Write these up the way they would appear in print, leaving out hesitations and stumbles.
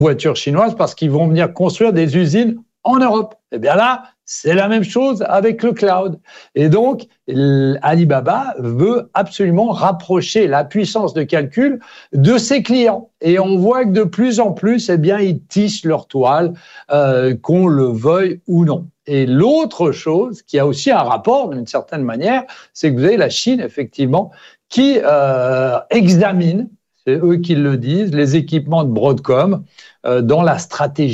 voitures chinoises parce qu'ils vont venir construire des usines en Europe. Eh bien là, c'est la même chose avec le cloud. Et donc, Alibaba veut absolument rapprocher la puissance de calcul de ses clients. Et on voit que de plus en plus, eh bien, ils tissent leur toile, qu'on le veuille ou non. Et l'autre chose qui a aussi un rapport d'une certaine manière, c'est que vous avez la Chine, effectivement, qui examine, c'est eux qui le disent, les équipements de Broadcom dans leur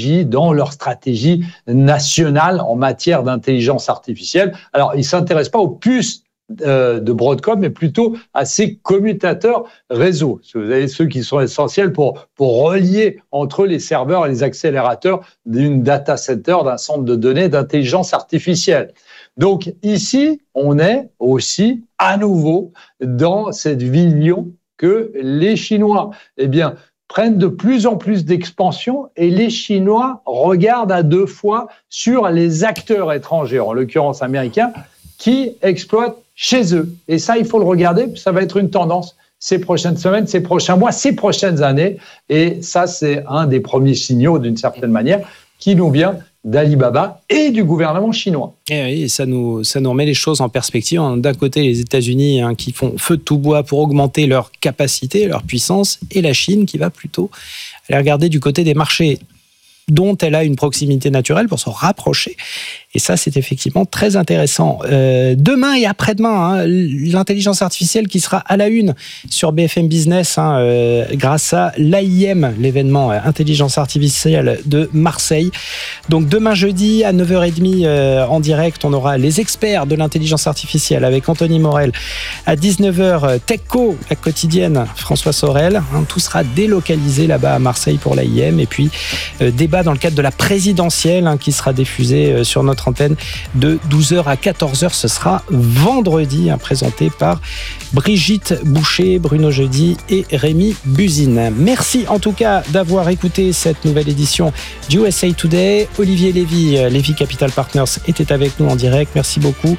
stratégie nationale en matière d'intelligence artificielle. Alors, ils ne s'intéressent pas aux puces de Broadcom, mais plutôt à ces commutateurs réseau. Vous avez ceux qui sont essentiels pour relier entre les serveurs et les accélérateurs d'une data center, d'un centre de données d'intelligence artificielle. Donc ici, on est aussi à nouveau dans cette vision que les Chinois, eh bien, prennent de plus en plus d'expansion et les Chinois regardent à deux fois sur les acteurs étrangers, en l'occurrence américains, qui exploitent chez eux. Et ça, il faut le regarder, ça va être une tendance ces prochaines semaines, ces prochains mois, ces prochaines années. Et ça, c'est un des premiers signaux, d'une certaine manière, qui nous vient d'Alibaba et du gouvernement chinois. Et oui, ça nous remet les choses en perspective. D'un côté, les États-Unis qui font feu de tout bois pour augmenter leur capacité, leur puissance, et la Chine qui va plutôt aller regarder du côté des marchés dont elle a une proximité naturelle pour se rapprocher. Et ça, c'est effectivement très intéressant. Demain et après-demain, l'intelligence artificielle qui sera à la une sur BFM Business grâce à l'AIM, l'événement intelligence artificielle de Marseille. Donc demain jeudi à 9h30 en direct, on aura les experts de l'intelligence artificielle avec Anthony Morel. À 19h, TechCo, la quotidienne, François Sorel. Tout sera délocalisé là-bas à Marseille pour l'AIM. Et puis, débat dans le cadre de la présidentielle qui sera diffusé sur notre antenne de 12h à 14h. Ce sera vendredi, présenté par Brigitte Boucher, Bruno Jeudi et Rémi Buzine. Merci en tout cas d'avoir écouté cette nouvelle édition du USA Today. Olivier Lévy Capital Partners était avec nous en direct. Merci beaucoup.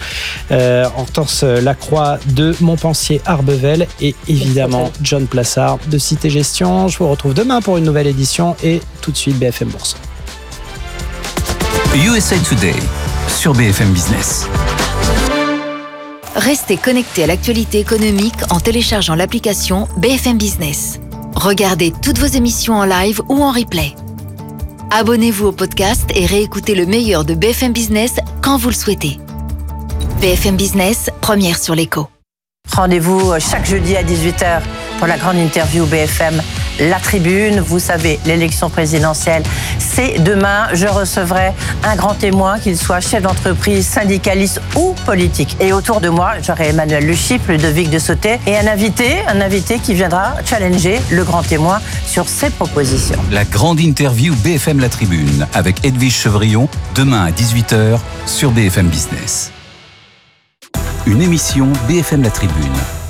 Hortense Lacroix de Montpensier Arbevel et évidemment John Plassard de Cité Gestion. Je vous retrouve demain pour une nouvelle édition et tout de suite BFM Bourse. USA Today sur BFM Business. Restez connectés à l'actualité économique en téléchargeant l'application BFM Business. Regardez toutes vos émissions en live ou en replay. Abonnez-vous au podcast et réécoutez le meilleur de BFM Business quand vous le souhaitez. BFM Business, première sur l'écho. Rendez-vous chaque jeudi à 18h pour la grande interview BFM La Tribune. Vous savez, l'élection présidentielle, c'est demain. Je recevrai un grand témoin, qu'il soit chef d'entreprise, syndicaliste ou politique. Et autour de moi, j'aurai Emmanuel Le Chypre, Ludovic de Sauté et un invité qui viendra challenger le grand témoin sur ses propositions. La grande interview BFM La Tribune avec Edwige Chevrillon, demain à 18h sur BFM Business. Une émission BFM La Tribune.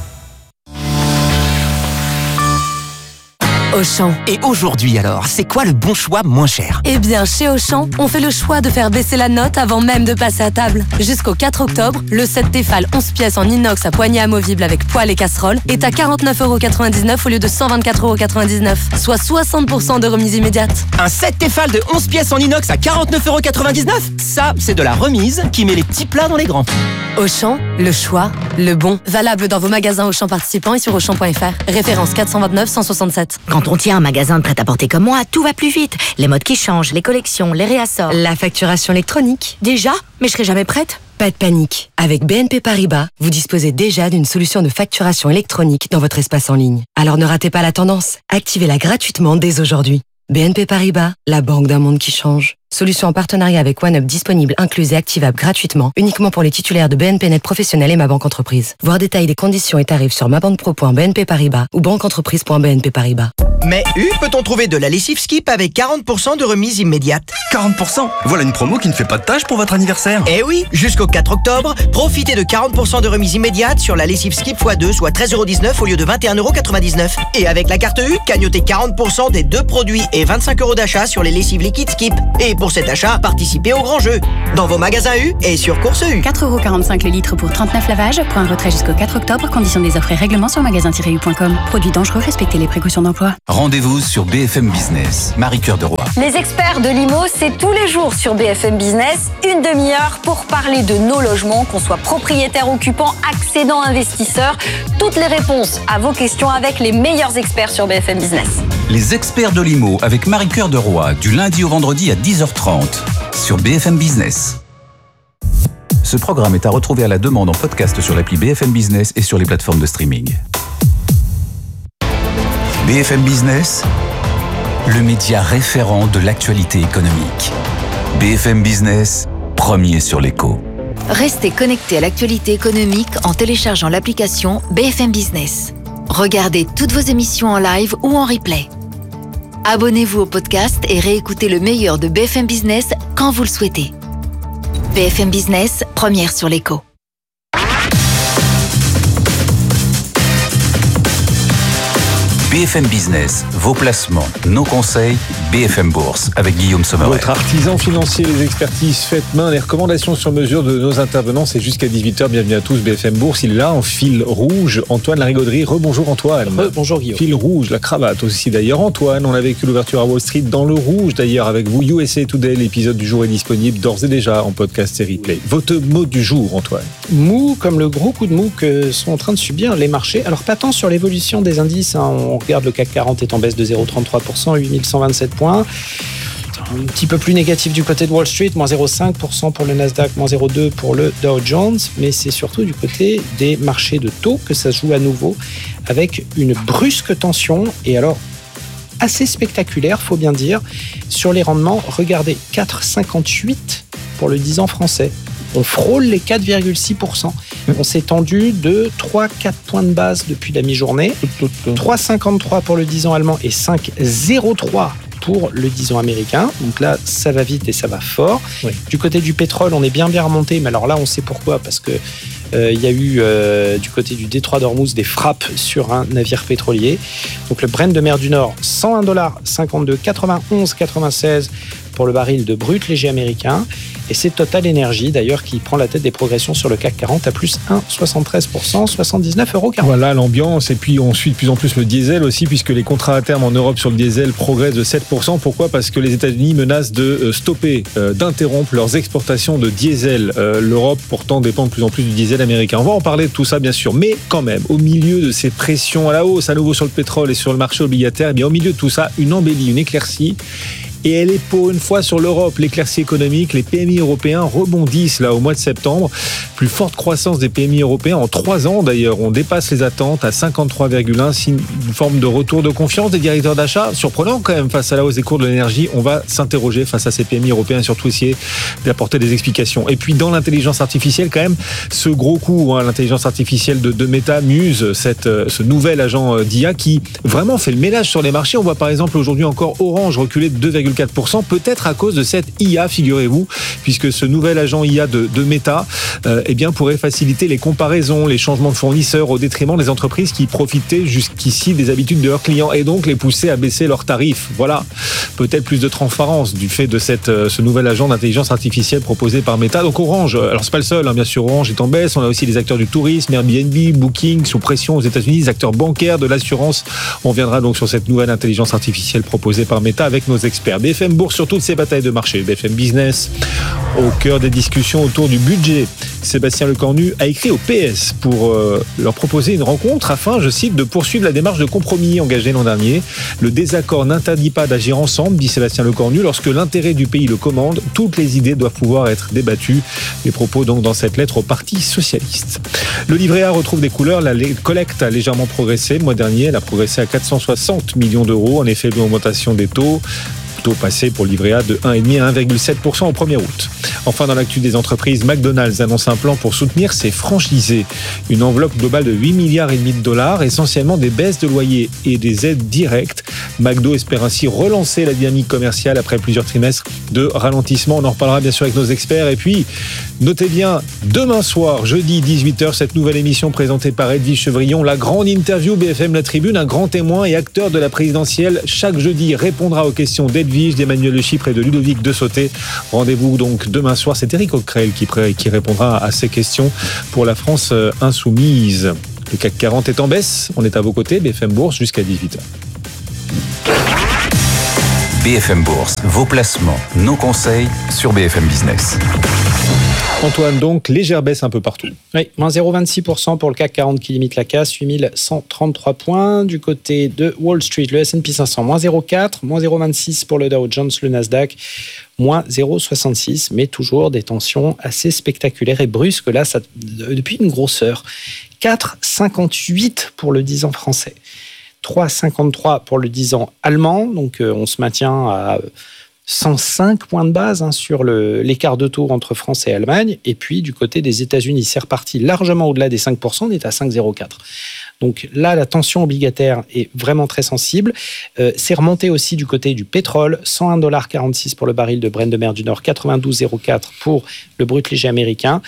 Auchan. Et aujourd'hui alors, c'est quoi le bon choix moins cher ? Eh bien, chez Auchan, on fait le choix de faire baisser la note avant même de passer à table. Jusqu'au 4 octobre, le set Tefal 11 pièces en inox à poignée amovible avec poêle et casserole est à 49,99€ au lieu de 124,99€, soit 60% de remise immédiate. Un set Tefal de 11 pièces en inox à 49,99€ ? Ça, c'est de la remise qui met les petits plats dans les grands. Auchan, le choix, le bon. Valable dans vos magasins Auchan participants et sur Auchan.fr. Référence 429 167. Quand on tient un magasin de prêt-à-porter comme moi, tout va plus vite. Les modes qui changent, les collections, les réassorts. La facturation électronique. Déjà ? Mais je serai jamais prête. Pas de panique. Avec BNP Paribas, vous disposez déjà d'une solution de facturation électronique dans votre espace en ligne. Alors ne ratez pas la tendance. Activez-la gratuitement dès aujourd'hui. BNP Paribas, la banque d'un monde qui change. Solution en partenariat avec OneUp disponible, incluse et activable gratuitement, uniquement pour les titulaires de BNP Net Professionnel et Ma Banque Entreprise. Voir détails des conditions et tarifs sur mabanquepro.bnp Paribas ou banqueentreprise.bnp Paribas. Mais peut-on trouver de la lessive Skip avec 40% de remise immédiate ? 40% ? Voilà une promo qui ne fait pas de tâche pour votre anniversaire. Eh oui, jusqu'au 4 octobre, profitez de 40% de remise immédiate sur la lessive Skip x2, soit 13,19€ au lieu de 21,99€. Et avec la carte U, cagnotez 40% des deux produits et 25€ d'achat sur les lessives liquides Skip. Et Pour cet achat, participez au grand jeu. Dans vos magasins U et sur Course U. 4,45€ le litre pour 39 lavages. Pour un retrait jusqu'au 4 octobre. Conditions des offres et règlements sur magasin-u.com. Produits dangereux, respectez les précautions d'emploi. Rendez-vous sur BFM Business. Marie-Cœur de Roy. Les experts de l'IMO, c'est tous les jours sur BFM Business. Une demi-heure pour parler de nos logements, qu'on soit propriétaire, occupant, accédant, investisseur. Toutes les réponses à vos questions avec les meilleurs experts sur BFM Business. Les experts de l'IMO avec Marie-Cœur de Roy, du lundi au vendredi à 10h30 sur BFM Business. Ce programme est à retrouver à la demande en podcast sur l'appli BFM Business et sur les plateformes de streaming. BFM Business, le média référent de l'actualité économique. BFM Business, premier sur l'écho. Restez connectés à l'actualité économique en téléchargeant l'application BFM Business. Regardez toutes vos émissions en live ou en replay. Abonnez-vous au podcast et réécoutez le meilleur de BFM Business quand vous le souhaitez. BFM Business, première sur l'écho. BFM Business, vos placements, nos conseils, BFM Bourse, avec Guillaume Sommeray. Votre artisan financier, les expertises faites main, les recommandations sur mesure de nos intervenants, c'est jusqu'à 18h. Bienvenue à tous, BFM Bourse. Il est là en fil rouge, Antoine Larigauderie. Rebonjour Antoine. Bonjour Guillaume. Fil rouge, la cravate aussi d'ailleurs. Antoine, on a vécu l'ouverture à Wall Street dans le rouge d'ailleurs avec vous. USA Today, l'épisode du jour est disponible d'ores et déjà en podcast et replay. Votre mot du jour, Antoine. Mou, comme le gros coup de mou que sont en train de subir les marchés. Alors pas tant sur l'évolution des indices, hein. On regarde le CAC 40 est en baisse de 0,33%, 8127 points. Un petit peu plus négatif du côté de Wall Street, moins 0,5% pour le Nasdaq, moins 0,2% pour le Dow Jones. Mais c'est surtout du côté des marchés de taux que ça se joue à nouveau, avec une brusque tension. Et alors, assez spectaculaire, faut bien dire, sur les rendements. Regardez, 4,58 pour le 10 ans français. On frôle les 4,6%. On s'est tendu de 3-4 points de base depuis la mi-journée. 3,53 pour le 10 ans allemand et 5,03 pour le 10 ans américain. Donc là, ça va vite et ça va fort. Oui. Du côté du pétrole, on est bien remonté. Mais alors là, on sait pourquoi. Parce que il y a eu du côté du détroit d'Ormuz des frappes sur un navire pétrolier. Donc le Brent de mer du Nord, $101,52, 91,96 pour le baril de brut léger américain. Et c'est Total Energy, d'ailleurs, qui prend la tête des progressions sur le CAC 40 à plus 1,73%, 79,40 €. Voilà l'ambiance. Et puis, on suit de plus en plus le diesel aussi, puisque les contrats à terme en Europe sur le diesel progressent de 7%. Pourquoi ? Parce que les États-Unis menacent de stopper, d'interrompre leurs exportations de diesel. L'Europe, pourtant, dépend de plus en plus du diesel américain. On va en parler de tout ça, bien sûr. Mais quand même, au milieu de ces pressions à la hausse, à nouveau sur le pétrole et sur le marché obligataire, eh bien, au milieu de tout ça, une embellie, une éclaircie. Et elle est pour une fois sur l'Europe. L'éclaircie économique, les PMI européens rebondissent là au mois de septembre. Plus forte croissance des PMI européens en 3 ans d'ailleurs. On dépasse les attentes à 53,1, signe une forme de retour de confiance des directeurs d'achat. Surprenant quand même face à la hausse des cours de l'énergie. On va s'interroger face à ces PMI européens et surtout essayer d'apporter des explications. Et puis dans l'intelligence artificielle quand même, ce gros coup, l'intelligence artificielle de Meta, Muse, ce nouvel agent d'IA qui vraiment fait le ménage sur les marchés. On voit par exemple aujourd'hui encore Orange reculer de 2,4%, peut-être à cause de cette IA, figurez-vous, puisque ce nouvel agent IA de Meta eh bien, pourrait faciliter les comparaisons, les changements de fournisseurs au détriment des entreprises qui profitaient jusqu'ici des habitudes de leurs clients et donc les pousser à baisser leurs tarifs. Voilà, peut-être plus de transparence du fait de ce nouvel agent d'intelligence artificielle proposé par Meta. Donc Orange, alors c'est pas le seul, bien sûr, Orange est en baisse. On a aussi les acteurs du tourisme, Airbnb, Booking, sous pression aux États-Unis, les acteurs bancaires, de l'assurance. On viendra donc sur cette nouvelle intelligence artificielle proposée par Meta avec nos experts. BFM Bourse sur toutes ces batailles de marché. BFM Business au cœur des discussions autour du budget. Sébastien Lecornu a écrit au PS pour leur proposer une rencontre afin, je cite, de poursuivre la démarche de compromis engagée l'an dernier. Le désaccord n'interdit pas d'agir ensemble, dit Sébastien Lecornu. Lorsque l'intérêt du pays le commande, toutes les idées doivent pouvoir être débattues. Les propos donc dans cette lettre au Parti socialiste. Le livret A retrouve des couleurs. La collecte a légèrement progressé. Le mois dernier, elle a progressé à 460 millions d'euros. En effet, l'augmentation des taux passé pour le livret A de 1,5 à 1,7% au 1er août. Enfin, dans l'actu des entreprises, McDonald's annonce un plan pour soutenir ses franchisés. Une enveloppe globale de 8,5 milliards de dollars, essentiellement des baisses de loyers et des aides directes. McDo espère ainsi relancer la dynamique commerciale après plusieurs trimestres de ralentissement. On en reparlera bien sûr avec nos experts. Et puis, notez bien, demain soir, jeudi 18h, cette nouvelle émission présentée par Edwige Chevrillon, la grande interview BFM La Tribune, un grand témoin et acteur de la présidentielle. Chaque jeudi répondra aux questions d'Edwige Edwige, d'Emmanuel Le Chypre et de Ludovic de Sauté. Rendez-vous donc demain soir. C'est Éric Coquerel qui répondra à ces questions pour la France insoumise. Le CAC 40 est en baisse. On est à vos côtés, BFM Bourse, jusqu'à 18h. BFM Bourse, vos placements, nos conseils sur BFM Business. Antoine, donc, légère baisse un peu partout. Oui, moins 0,26% pour le CAC 40 qui limite la casse, 8133 points. Du côté de Wall Street, le S&P 500, moins 0,4, moins 0,26 pour le Dow Jones, le Nasdaq, moins 0,66, mais toujours des tensions assez spectaculaires et brusques, là, ça, depuis une grosse heure. 4,58 pour le 10 ans français. 3,53 pour le 10 ans allemand, donc on se maintient à 105 points de base sur l'écart de taux entre France et Allemagne. Et puis du côté des États-Unis, c'est reparti largement au-delà des 5%, on est à 5,04. Donc là, la tension obligataire est vraiment très sensible. C'est remonté aussi du côté du pétrole, 101,46 $ pour le baril de Brent de mer du Nord, 92,04 pour le brut léger américain.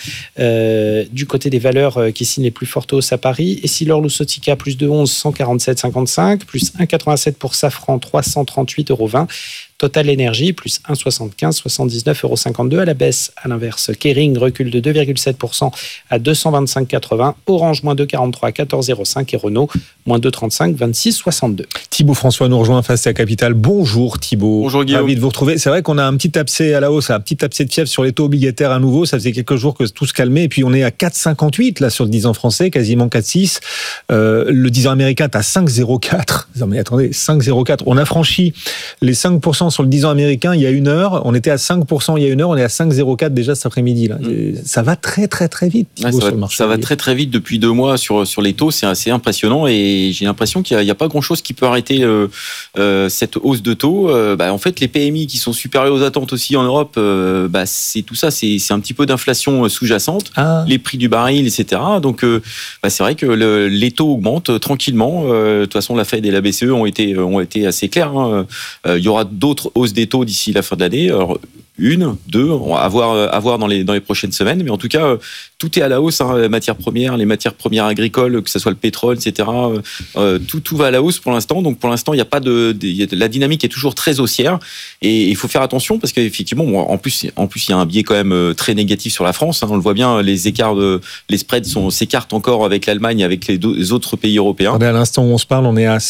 Du côté des valeurs qui signent les plus fortes hausses à Paris, Essilor Luxottica plus de 11, 147,55, plus 1,87 pour Safran, 338,20 €. Total Energy, plus 1,75, 79,52 € à la baisse. À l'inverse, Kering recule de 2,7% à 225,80. Orange, moins 2,43, 14,05. Et Renault, moins 2,35, 26,62. Thibaut François nous rejoint face à Capital. Bonjour Thibaut. Bonjour Guillaume. Ravi de vous retrouver. C'est vrai qu'on a un petit abcès à la hausse, un petit abcès de fièvre sur les taux obligataires à nouveau. Ça faisait quelques jours que tout se calmait. Et puis on est à 4,58 là sur le 10 ans français, quasiment 4,6. Le 10 ans américain est à 5,04. Non mais attendez, 5,04. On a franchi les 5% sur le 10 ans américain il y a une heure. On était à 5% il y a une heure. On est à 5,04 déjà cet après-midi. Là. Ça va très très très vite. Thibaut, sur le marché. Ça va très très vite depuis 2 mois sur les taux. C'est assez impressionnant et j'ai l'impression qu'il n'y a pas grand-chose qui peut arrêter cette hausse de taux. En fait, les PMI qui sont supérieurs aux attentes aussi en Europe, c'est tout ça. C'est un petit peu d'inflation sous-jacente. Les prix du baril, etc. Donc, c'est vrai que les taux augmentent tranquillement. De toute façon, la Fed et la BCE ont été assez clairs. Il y aura d'autres hausses des taux d'ici la fin de l'année. Alors, 1, 2, à voir dans les prochaines semaines. Mais en tout cas, tout est à la hausse. Les matières premières agricoles, que ce soit le pétrole, etc. Tout va à la hausse pour l'instant. Donc pour l'instant, il y a pas la dynamique est toujours très haussière. Et il faut faire attention parce qu'effectivement, en plus, il y a un biais quand même très négatif sur la France. On le voit bien, les spreads s'écartent encore avec l'Allemagne, avec les autres pays européens. À l'instant où on se parle, on est à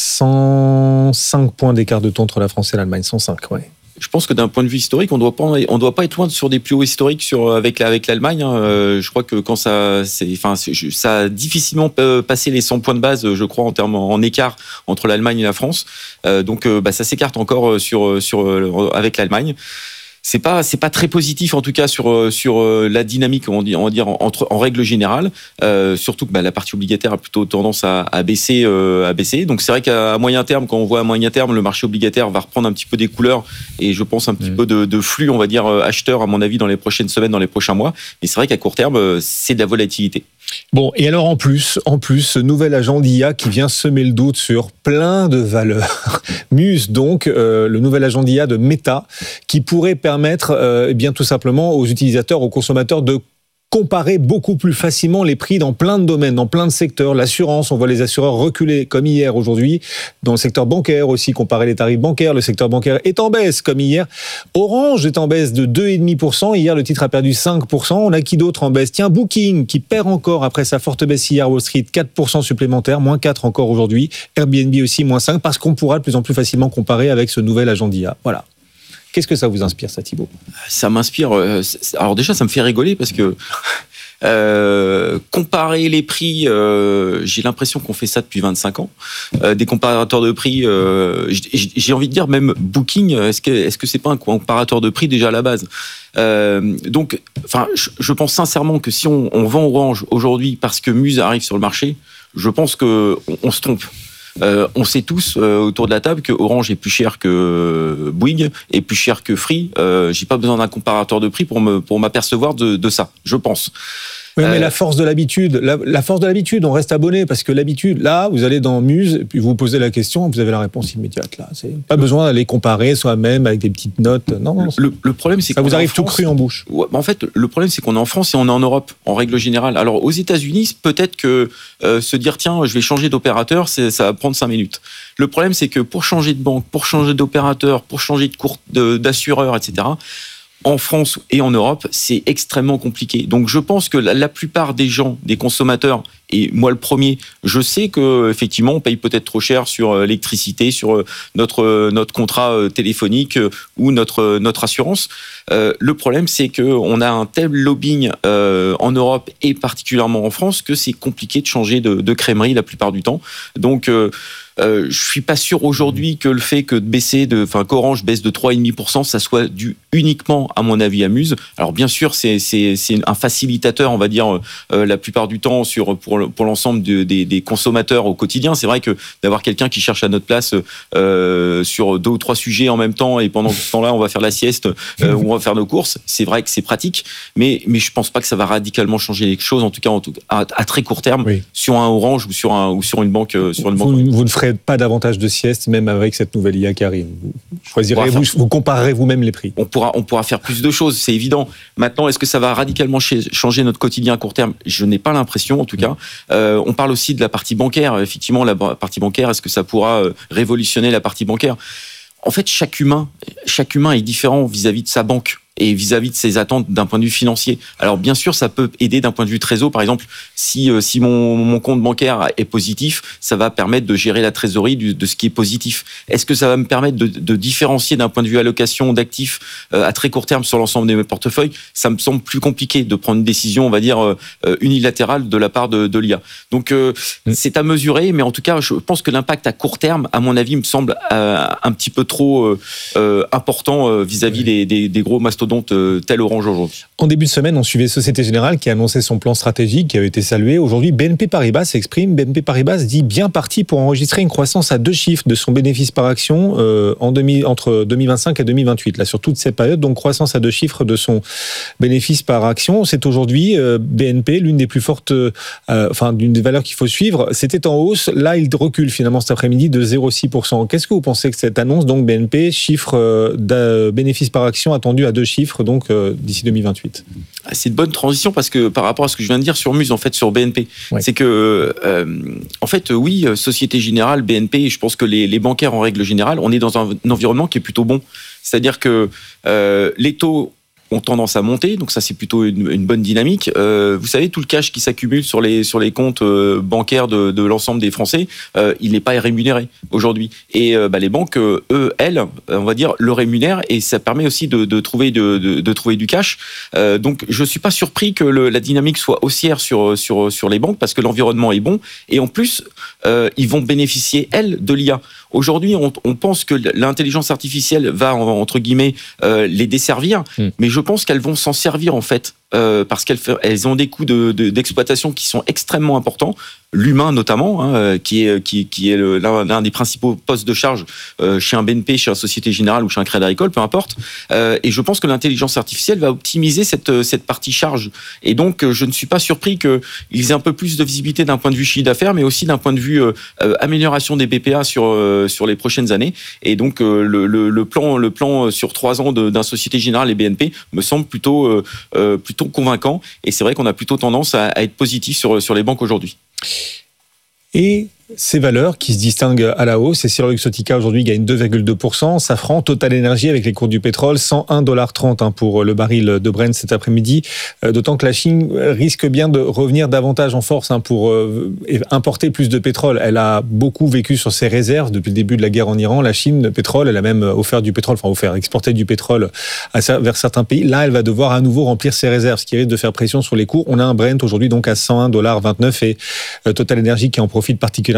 105 points d'écart de taux entre la France et l'Allemagne. 105, ouais. Je pense que d'un point de vue historique, on doit pas être loin sur des plus hauts historiques avec l'Allemagne. Je crois que quand ça a difficilement passé les 100 points de base, je crois, en écart entre l'Allemagne et la France. Donc ça s'écarte encore avec l'Allemagne. C'est pas très positif en tout cas sur la dynamique, on va dire en règle générale, surtout que la partie obligataire a plutôt tendance à baisser. Donc c'est vrai qu'à moyen terme, quand on voit à moyen terme, le marché obligataire va reprendre un petit peu des couleurs et je pense un petit peu de flux, on va dire acheteurs à mon avis dans les prochaines semaines, dans les prochains mois. Mais c'est vrai qu'à court terme, c'est de la volatilité. Bon, et alors en plus, ce nouvel agent d'IA qui vient semer le doute sur plein de valeurs. Muse, donc, le nouvel agent d'IA de Meta, qui pourrait permettre, tout simplement, aux utilisateurs, aux consommateurs de comparer beaucoup plus facilement les prix dans plein de domaines, dans plein de secteurs. L'assurance, on voit les assureurs reculer comme hier aujourd'hui. Dans le secteur bancaire aussi, comparer les tarifs bancaires. Le secteur bancaire est en baisse comme hier. Orange est en baisse de 2,5%. Hier, le titre a perdu 5%. On a qui d'autre en baisse? Tiens, Booking qui perd encore après sa forte baisse hier. Wall Street, 4% supplémentaire, moins 4 encore aujourd'hui. Airbnb aussi, moins 5, parce qu'on pourra de plus en plus facilement comparer avec ce nouvel agent d'IA. Voilà. Qu'est-ce que ça vous inspire, ça, Thibaut? Ça m'inspire. Alors déjà, ça me fait rigoler parce que comparer les prix, j'ai l'impression qu'on fait ça depuis 25 ans. Des comparateurs de prix, j'ai envie de dire même Booking. Est-ce que c'est pas un comparateur de prix déjà à la base? Donc, je pense sincèrement que si on vend Orange aujourd'hui parce que Muse arrive sur le marché, je pense que on se trompe. On sait tous autour de la table que Orange est plus cher que Bouygues et plus cher que Free. J'ai pas besoin d'un comparateur de prix pour m'apercevoir de ça, je pense. Oui, mais la force de l'habitude, on reste abonné parce que l'habitude, là, vous allez dans Muse, et puis vous posez la question, vous avez la réponse immédiate. Là, c'est pas besoin d'aller comparer soi-même avec des petites notes. Non. Le problème, c'est ça vous arrive tout cru en bouche. Ouais, en fait, le problème, c'est qu'on est en France et on est en Europe, en règle générale. Alors, aux États-Unis, peut-être que se dire, tiens, je vais changer d'opérateur, ça va prendre 5 minutes. Le problème, c'est que pour changer de banque, pour changer d'opérateur, pour changer d'assureur, etc., en France et en Europe, c'est extrêmement compliqué. Donc, je pense que la plupart des gens, des consommateurs, et moi le premier, je sais que effectivement, on paye peut-être trop cher sur l'électricité, sur notre contrat téléphonique ou notre assurance. Le problème, c'est que on a un tel lobbying en Europe et particulièrement en France que c'est compliqué de changer de crèmerie la plupart du temps. Donc je suis pas sûr aujourd'hui que le fait que qu'Orange baisse de 3,5%, ça soit dû uniquement, à mon avis, à Muse. Alors bien sûr, c'est un facilitateur, on va dire, la plupart du temps pour l'ensemble des consommateurs au quotidien. C'est vrai que d'avoir quelqu'un qui cherche à notre place sur 2 ou 3 sujets en même temps et pendant ce temps-là, on va faire la sieste ou on va faire nos courses, c'est vrai que c'est pratique, mais je pense pas que ça va radicalement changer les choses, en tout cas à très court terme, oui, sur un Orange ou sur une banque. Vous ne ferez pas davantage de sieste, même avec cette nouvelle IA qui arrive. Vous comparerez vous-même les prix. On pourra faire plus de choses, c'est évident. Maintenant, est-ce que ça va radicalement changer notre quotidien à court terme ? Je n'ai pas l'impression, en tout cas. On parle aussi de la partie bancaire. Effectivement, la partie bancaire, est-ce que ça pourra révolutionner la partie bancaire ? En fait, chaque humain est différent vis-à-vis de sa banque et vis-à-vis de ses attentes d'un point de vue financier. Alors bien sûr, ça peut aider d'un point de vue trésor. Par exemple, si mon compte bancaire est positif, ça va permettre de gérer la trésorerie de ce qui est positif. Est-ce que ça va me permettre de différencier d'un point de vue allocation d'actifs à très court terme sur l'ensemble de mes portefeuilles ? Ça me semble plus compliqué de prendre une décision, on va dire, unilatérale de la part de l'IA. Donc c'est à mesurer, mais en tout cas, je pense que l'impact à court terme, à mon avis, me semble un petit peu trop important vis-à-vis des gros mastodontes tel Orange aujourd'hui. En début de semaine, on suivait Société Générale qui a annoncé son plan stratégique qui avait été salué. Aujourd'hui, BNP Paribas s'exprime. BNP Paribas dit bien parti pour enregistrer une croissance à 2 chiffres de son bénéfice par action entre 2025 et 2028. Là, sur toute cette période, donc croissance à 2 chiffres de son bénéfice par action. C'est aujourd'hui BNP, l'une des plus fortes, d'une des valeurs qu'il faut suivre. C'était en hausse. Là, il recule finalement cet après-midi de 0,6%. Qu'est-ce que vous pensez que cette annonce, donc BNP, chiffre de bénéfice par action attendu à 2 chiffres, donc d'ici 2028. C'est une bonne transition parce que par rapport à ce que je viens de dire sur Muse, en fait, sur BNP, ouais, c'est que, en fait, oui, Société Générale, BNP, je pense que les bancaires en règle générale, on est dans un environnement qui est plutôt bon. C'est-à-dire que les taux ont tendance à monter, donc ça c'est plutôt une bonne dynamique. Vous savez, tout le cash qui s'accumule sur les comptes bancaires de l'ensemble des Français, il n'est pas rémunéré aujourd'hui. Et les banques, elles, on va dire, le rémunèrent et ça permet aussi de trouver du cash. Donc je suis pas surpris que la dynamique soit haussière sur les banques parce que l'environnement est bon et en plus ils vont bénéficier elles de l'IA. Aujourd'hui, on pense que l'intelligence artificielle va entre guillemets les desservir, mais je pense qu'elles vont s'en servir en fait parce qu'elles ont des coûts d'exploitation qui sont extrêmement importants. L'humain notamment, qui est l'un des principaux postes de charge chez un BNP, chez une Société Générale ou chez un Crédit Agricole, peu importe. Et je pense que l'intelligence artificielle va optimiser cette partie charge. Et donc, je ne suis pas surpris qu'ils aient un peu plus de visibilité d'un point de vue chiffre d'affaires, mais aussi d'un point de vue amélioration des BPA sur les prochaines années. Et donc, le plan sur 3 ans d'un Société Générale et BNP me semble plutôt convaincant. Et c'est vrai qu'on a plutôt tendance à être positif sur les banques aujourd'hui. Et ces valeurs qui se distinguent à la hausse, et Essilor-Luxottica aujourd'hui gagne 2,2%, Safran, Total Energy avec les cours du pétrole, $101.30 pour le baril de Brent cet après-midi, d'autant que la Chine risque bien de revenir davantage en force pour importer plus de pétrole. Elle a beaucoup vécu sur ses réserves depuis le début de la guerre en Iran. La Chine, le pétrole, elle a même exporter du pétrole vers certains pays. Là, elle va devoir à nouveau remplir ses réserves, ce qui risque de faire pression sur les cours. On a un Brent aujourd'hui donc à $101.29 et Total Energy qui en profite particulièrement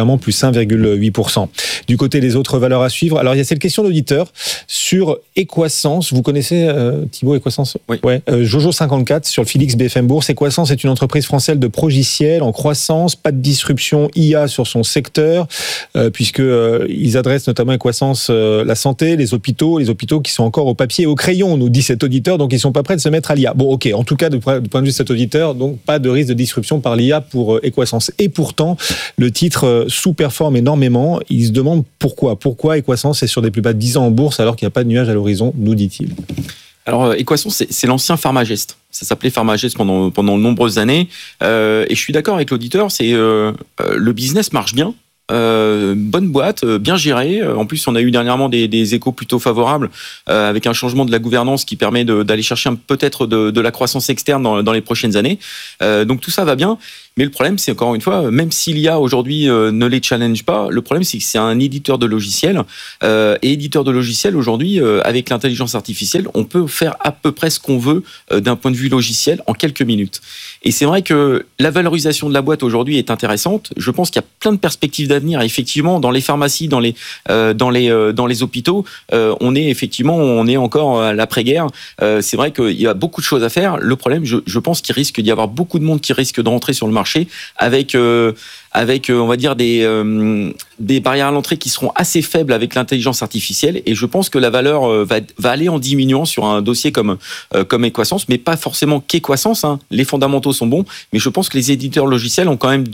particulièrement plus 1,8%. Du côté des autres valeurs à suivre, alors il y a cette question d'auditeur sur Equasens. Vous connaissez Thibaut Equasens ? Oui. Ouais. Jojo54 sur le Félix BFM Bourse. Equasens est une entreprise française de progiciels en croissance, pas de disruption IA sur son secteur, puisque ils adressent notamment Equasens la santé, les hôpitaux qui sont encore au papier et au crayon, nous dit cet auditeur, donc ils sont pas prêts de se mettre à l'IA. Bon, ok, en tout cas, du point de vue de cet auditeur, donc pas de risque de disruption par l'IA pour Equasens. Et pourtant, le titre sous-performe énormément. Il se demande pourquoi. Pourquoi Equasens est sur des plus bas de 10 ans en bourse alors qu'il n'y a pas de nuage à l'horizon, nous dit-il. Alors, Equasens, c'est l'ancien Pharmagest. Ça s'appelait Pharmagest pendant de nombreuses années. Et je suis d'accord avec l'auditeur, le business marche bien. Bonne boîte, bien gérée. En plus, on a eu dernièrement des échos plutôt favorables avec un changement de la gouvernance qui permet d'aller chercher peut-être de la croissance externe dans les prochaines années. Donc tout ça va bien. Mais le problème, c'est encore une fois, même si l'IA aujourd'hui ne les challenge pas, le problème, c'est que c'est un éditeur de logiciels. Et éditeur de logiciels, aujourd'hui, avec l'intelligence artificielle, on peut faire à peu près ce qu'on veut d'un point de vue logiciel en quelques minutes. Et c'est vrai que la valorisation de la boîte aujourd'hui est intéressante. Je pense qu'il y a plein de perspectives d'avenir. Effectivement, dans les pharmacies, dans les hôpitaux, on est encore à l'après-guerre. C'est vrai qu'il y a beaucoup de choses à faire. Le problème, je pense qu'il risque d'y avoir beaucoup de monde qui risque de rentrer sur le marché avec on va dire des barrières à l'entrée qui seront assez faibles avec l'intelligence artificielle, et je pense que la valeur va aller en diminuant sur un dossier comme Equasens, mais pas forcément qu'Equasens, hein. Les fondamentaux sont bons, mais je pense que les éditeurs logiciels ont quand même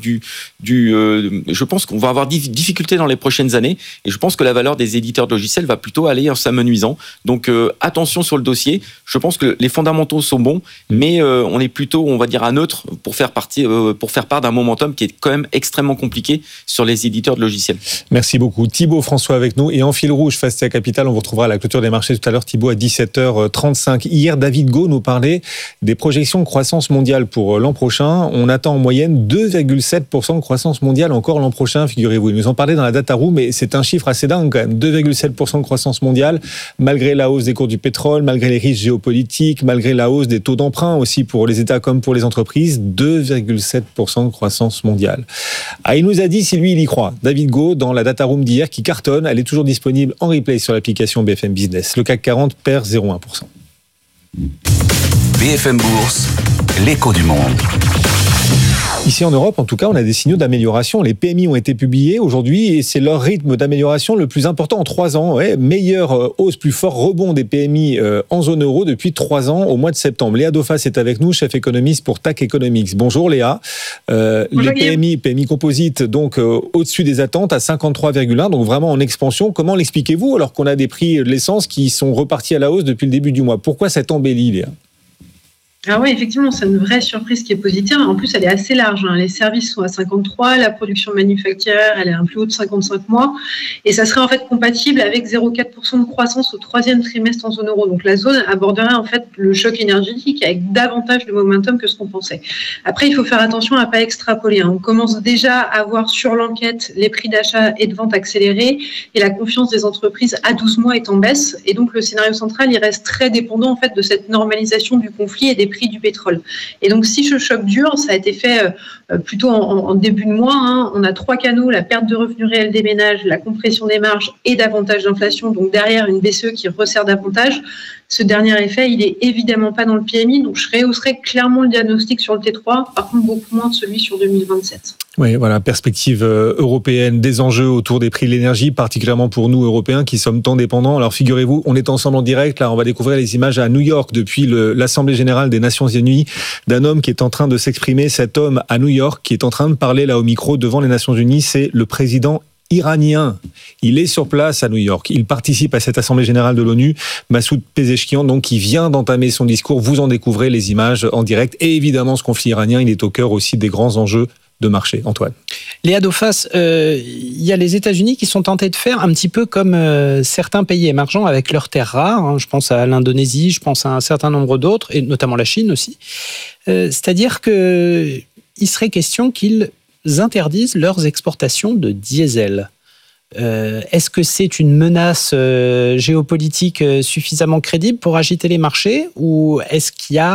je pense qu'on va avoir des difficultés dans les prochaines années, et je pense que la valeur des éditeurs de logiciels va plutôt aller en s'amenuisant. Donc attention sur le dossier. Je pense que les fondamentaux sont bons, mais on est plutôt, on va dire, à neutre pour faire part d'un momentum qui est quand même extrêmement compliqué sur les éditeurs de logiciels. Merci beaucoup. Thibaut François avec nous. Et en fil rouge, Fastia Capital, on vous retrouvera à la clôture des marchés tout à l'heure, Thibaut, à 17h35. Hier, David Gau nous parlait des projections de croissance mondiale pour l'an prochain. On attend en moyenne 2,7% de croissance mondiale encore l'an prochain, figurez-vous. Il nous en parlait dans la data room, mais c'est un chiffre assez dingue quand même. 2,7% de croissance mondiale, malgré la hausse des cours du pétrole, malgré les risques géopolitiques, malgré la hausse des taux d'emprunt aussi pour les États comme pour les entreprises. 2,7% de croissance mondiale. Ah, il nous a dit si lui il y croit. David Gau dans la data room d'hier qui cartonne, elle est toujours disponible en replay sur l'application BFM Business. Le CAC 40 perd 0,1%. BFM Bourse, l'écho du monde. Ici en Europe, en tout cas, on a des signaux d'amélioration. Les PMI ont été publiés aujourd'hui et c'est leur rythme d'amélioration le plus important en 3 ans. Ouais, meilleure hausse, plus fort rebond des PMI en zone euro depuis 3 ans au mois de septembre. Léa Dauphas est avec nous, chef économiste pour TAC Economics. Bonjour Léa. Bonjour, les PMI composites donc au-dessus des attentes à 53,1, donc vraiment en expansion. Comment l'expliquez-vous alors qu'on a des prix de l'essence qui sont repartis à la hausse depuis le début du mois? Pourquoi cette embellie, Léa? Ah oui, effectivement, c'est une vraie surprise qui est positive. En plus, elle est assez large. Les services sont à 53, la production manufacturière, elle est à un plus haut de 55 mois. Et ça serait en fait compatible avec 0,4% de croissance au 3e trimestre en zone euro. Donc la zone aborderait en fait le choc énergétique avec davantage de momentum que ce qu'on pensait. Après, il faut faire attention à ne pas extrapoler. On commence déjà à voir sur l'enquête les prix d'achat et de vente accélérés et la confiance des entreprises à 12 mois est en baisse. Et donc le scénario central, il reste très dépendant en fait de cette normalisation du conflit et des prix du pétrole. Et donc, si ce choc dure, ça a été fait plutôt en début de mois. On a 3 canaux, la perte de revenus réels des ménages, la compression des marges et davantage d'inflation. Donc, derrière, une BCE qui resserre davantage. Ce dernier effet, il est évidemment pas dans le PMI. Donc, je rehausserais clairement le diagnostic sur le T3. Par contre, beaucoup moins de celui sur 2027. Oui, voilà, perspective européenne, des enjeux autour des prix de l'énergie, particulièrement pour nous, Européens, qui sommes tant dépendants. Alors, figurez-vous, on est ensemble en direct. Là, on va découvrir les images à New York depuis l'Assemblée générale des Nations Unies d'un homme qui est en train de s'exprimer. Cet homme à New York qui est en train de parler là au micro devant les Nations Unies, c'est le président iranien. Il est sur place à New York. Il participe à cette Assemblée générale de l'ONU. Massoud Pezeshkian, donc, qui vient d'entamer son discours. Vous en découvrez les images en direct. Et évidemment, ce conflit iranien, il est au cœur aussi des grands enjeux de marché. Antoine. Léa Dauphas, il y a les États-Unis qui sont tentés de faire un petit peu comme certains pays émergents avec leurs terres rares. Je pense à l'Indonésie, je pense à un certain nombre d'autres, et notamment la Chine aussi. C'est-à-dire qu'il serait question qu'ils interdisent leurs exportations de diesel. Est-ce que c'est une menace géopolitique suffisamment crédible pour agiter les marchés, ou est-ce qu'il y a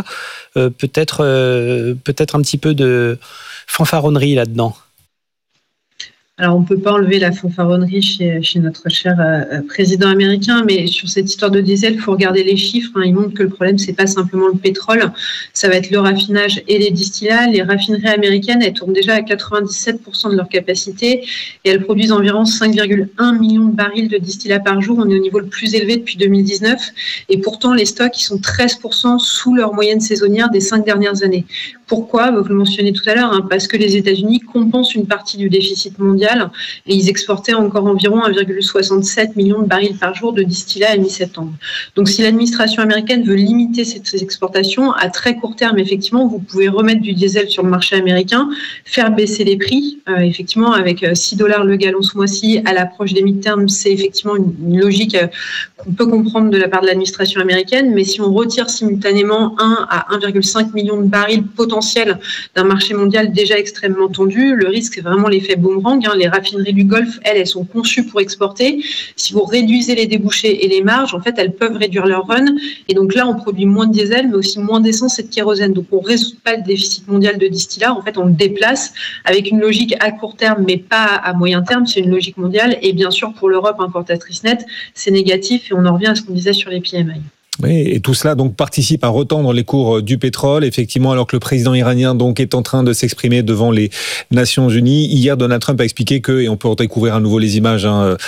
peut-être un petit peu de fanfaronnerie là-dedans? Alors, on ne peut pas enlever la fanfaronnerie chez notre cher président américain, mais sur cette histoire de diesel, il faut regarder les chiffres. Ils montrent que le problème, ce n'est pas simplement le pétrole, ça va être le raffinage et les distillats. Les raffineries américaines, elles tournent déjà à 97% de leur capacité et elles produisent environ 5,1 millions de barils de distillats par jour. On est au niveau le plus élevé depuis 2019 et pourtant, les stocks, ils sont 13% sous leur moyenne saisonnière des 5 dernières années. Pourquoi ? Vous le mentionnez tout à l'heure, parce que les États-Unis compensent une partie du déficit mondial et ils exportaient encore environ 1,67 million de barils par jour de distillats à mi-septembre. Donc si l'administration américaine veut limiter ces exportations, à très court terme, effectivement, vous pouvez remettre du diesel sur le marché américain, faire baisser les prix. Effectivement, avec $6 le gallon ce mois-ci, à l'approche des mid-terms, c'est effectivement une logique qu'on peut comprendre de la part de l'administration américaine, mais si on retire simultanément 1 à 1,5 million de barils potentiels d'un marché mondial déjà extrêmement tendu, le risque, c'est vraiment l'effet boomerang. Les raffineries du Golfe, elles sont conçues pour exporter. Si vous réduisez les débouchés et les marges, en fait, elles peuvent réduire leur run. Et donc là, on produit moins de diesel, mais aussi moins d'essence et de kérosène. Donc on ne résout pas le déficit mondial de distillats. En fait, on le déplace avec une logique à court terme, mais pas à moyen terme. C'est une logique mondiale. Et bien sûr, pour l'Europe importatrice nette, c'est négatif. Et on en revient à ce qu'on disait sur les PMI. Oui, et tout cela donc participe à retendre les cours du pétrole, effectivement, alors que le président iranien donc est en train de s'exprimer devant les Nations Unies. Hier, Donald Trump a expliqué que, et on peut découvrir à nouveau les images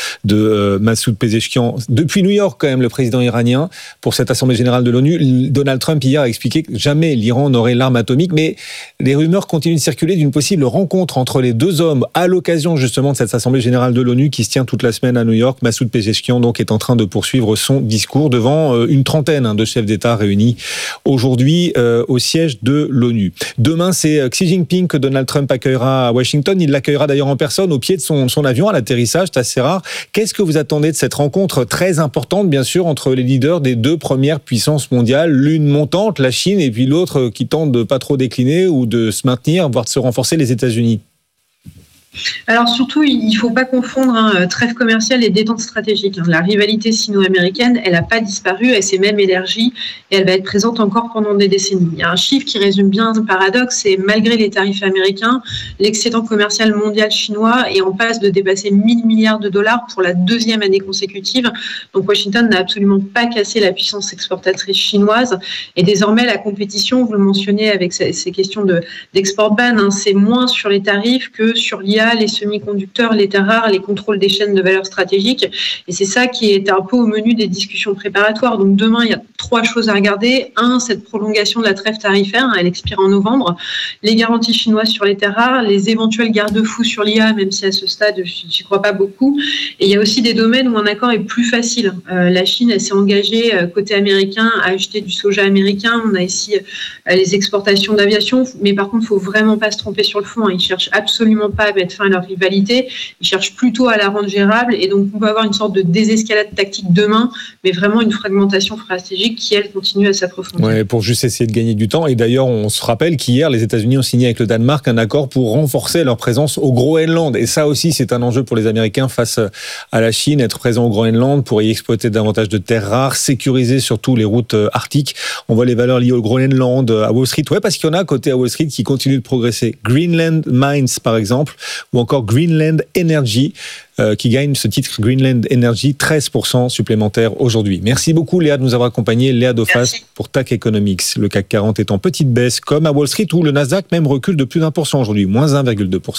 de Massoud Pezeshkian depuis New York quand même, le président iranien, pour cette Assemblée générale de l'ONU. Donald Trump hier a expliqué que jamais l'Iran n'aurait l'arme atomique, mais les rumeurs continuent de circuler d'une possible rencontre entre les deux hommes à l'occasion justement de cette Assemblée générale de l'ONU qui se tient toute la semaine à New York. Massoud Pezeshkian donc est en train de poursuivre son discours devant une trentaine de chefs d'État réunis aujourd'hui au siège de l'ONU. Demain, c'est Xi Jinping que Donald Trump accueillera à Washington. Il l'accueillera d'ailleurs en personne au pied de son avion à l'atterrissage. C'est assez rare. Qu'est-ce que vous attendez de cette rencontre très importante, bien sûr, entre les leaders des deux premières puissances mondiales, l'une montante, la Chine, et puis l'autre qui tente de pas trop décliner ou de se maintenir, voire de se renforcer, les États-Unis? Alors surtout, il ne faut pas confondre trêve commerciale et détente stratégique. La rivalité sino-américaine, elle n'a pas disparu, elle s'est même élargie et elle va être présente encore pendant des décennies. Il y a un chiffre qui résume bien le paradoxe, c'est malgré les tarifs américains, l'excédent commercial mondial chinois est en passe de dépasser 1 000 milliards de dollars pour la 2e année consécutive. Donc Washington n'a absolument pas cassé la puissance exportatrice chinoise et désormais la compétition, vous le mentionnez avec ces questions d'export ban, c'est moins sur les tarifs que sur l'IA, les semi-conducteurs, les terres rares, les contrôles des chaînes de valeur stratégiques. Et c'est ça qui est un peu au menu des discussions préparatoires. Donc demain, il y a 3 choses à regarder. 1, cette prolongation de la trêve tarifaire, elle expire en novembre. Les garanties chinoises sur les terres rares, les éventuels garde-fous sur l'IA, même si à ce stade, je n'y crois pas beaucoup. Et il y a aussi des domaines où un accord est plus facile. La Chine, elle s'est engagée côté américain à acheter du soja américain. On a ici les exportations d'aviation. Mais par contre, il ne faut vraiment pas se tromper sur le fond. Ils ne cherchent absolument pas à mettre fin à leur rivalité, ils cherchent plutôt à la rendre gérable et donc on peut avoir une sorte de désescalade tactique demain, mais vraiment une fragmentation stratégique qui, elle, continue à s'approfondir. Ouais, pour juste essayer de gagner du temps. Et d'ailleurs, on se rappelle qu'hier, les États-Unis ont signé avec le Danemark un accord pour renforcer leur présence au Groenland. Et ça aussi, c'est un enjeu pour les Américains face à la Chine, être présent au Groenland pour y exploiter davantage de terres rares, sécuriser surtout les routes arctiques. On voit les valeurs liées au Groenland à Wall Street. Ouais, parce qu'il y en a à côté à Wall Street qui continuent de progresser. Greenland Mines, par exemple, ou encore Greenland Energy, qui gagne ce titre Greenland Energy 13% supplémentaire aujourd'hui. Merci beaucoup Léa de nous avoir accompagnés. Léa Dauphas pour TAC Economics. Le CAC 40 est en petite baisse comme à Wall Street où le Nasdaq même recule de plus d'1% aujourd'hui, moins 1,2%.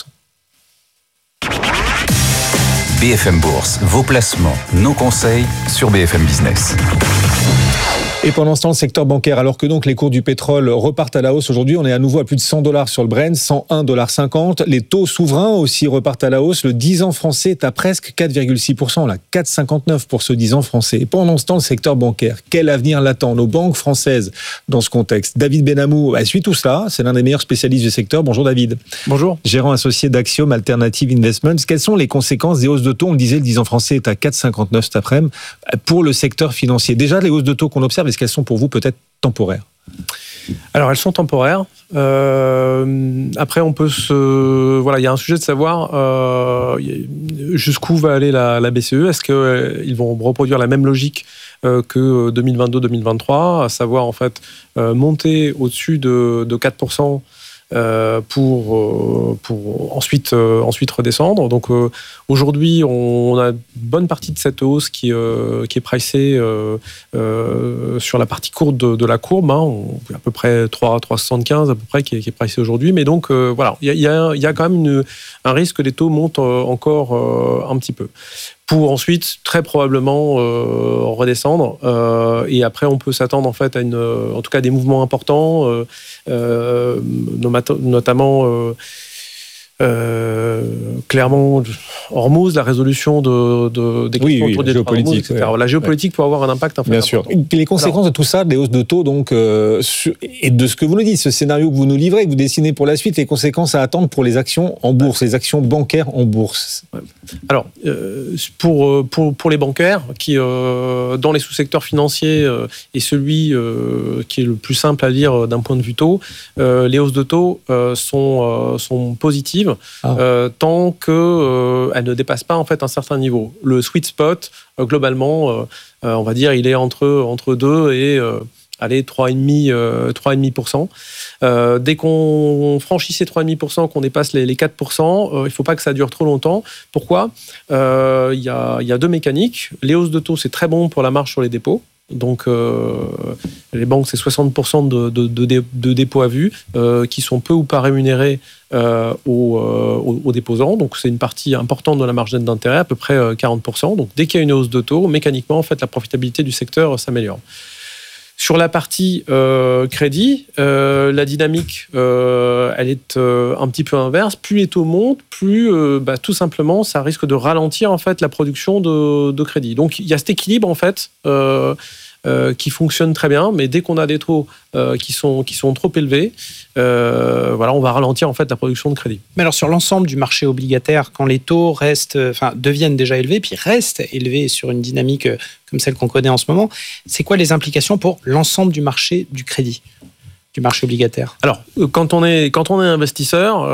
BFM Bourse, vos placements, nos conseils sur BFM Business. Et pendant ce temps, le secteur bancaire, alors que donc les cours du pétrole repartent à la hausse aujourd'hui, on est à nouveau à plus de $100 sur le Brent, 101,50 $. Les taux souverains aussi repartent à la hausse. Le 10 ans français est à presque 4,6%, là, 4,59 pour ce 10 ans français. Et pendant ce temps, le secteur bancaire, quel avenir l'attend? Nos banques françaises dans ce contexte. David Benamou suit tout cela, c'est l'un des meilleurs spécialistes du secteur. Bonjour David. Bonjour. Gérant associé d'Axiom Alternative Investments. Quelles sont les conséquences des hausses de taux? On le disait, le 10 ans français est à 4,59 cet après-midi pour le secteur financier. Déjà, les hausses de taux qu'on observe, est-ce qu'elles sont pour vous peut-être temporaires? Alors, elles sont temporaires. Après, on peut il y a un sujet de savoir jusqu'où va aller la BCE. Est-ce qu'ils vont reproduire la même logique que 2022-2023, à savoir en fait monter au-dessus de 4% pour ensuite redescendre. Donc aujourd'hui, on a une bonne partie de cette hausse qui est pricée sur la partie courte de la courbe. À peu près 3,75 à peu près qui est pricé aujourd'hui. Mais donc voilà, il y a quand même un risque que les taux montent encore un petit peu, pour ensuite très probablement redescendre. Et après, on peut s'attendre en fait à en tout cas des mouvements importants, notamment clairement Hormuz, la résolution des questions autour des géopolitique, etc. Ouais. La géopolitique peut avoir un impact. Bien sûr. Et les conséquences de tout ça, des hausses de taux, donc, et de ce que vous nous dites, ce scénario que vous nous livrez, que vous dessinez pour la suite, les conséquences à attendre pour les actions en bourse, les actions bancaires en bourse. Ouais. Alors, pour les bancaires, qui dans les sous-secteurs financiers est celui qui est le plus simple à lire d'un point de vue taux, les hausses de taux sont positives tant qu'elles ne dépassent pas en fait un certain niveau. Le sweet spot, globalement, on va dire, il est entre 2 et 3,5%. Dès qu'on franchit ces 3,5%, qu'on dépasse les 4%, il ne faut pas que ça dure trop longtemps. Pourquoi ? Il y a deux mécaniques. Les hausses de taux, c'est très bon pour la marge sur les dépôts. Donc, les banques, c'est 60% de dépôts à vue qui sont peu ou pas rémunérés aux déposants. Donc, c'est une partie importante de la marge nette d'intérêt, à peu près 40%. Donc, dès qu'il y a une hausse de taux, mécaniquement, en fait, la profitabilité du secteur s'améliore. Sur la partie crédit, la dynamique, elle est un petit peu inverse. Plus les taux montent, plus tout simplement, ça risque de ralentir en fait la production de crédit. Donc, il y a cet équilibre en fait qui fonctionne très bien, mais dès qu'on a des taux qui sont trop élevés, on va ralentir en fait la production de crédit. Mais alors sur l'ensemble du marché obligataire, quand les taux deviennent déjà élevés, puis restent élevés sur une dynamique comme celle qu'on connaît en ce moment, c'est quoi les implications pour l'ensemble du marché du crédit, du marché obligataire ? Alors, quand on est investisseur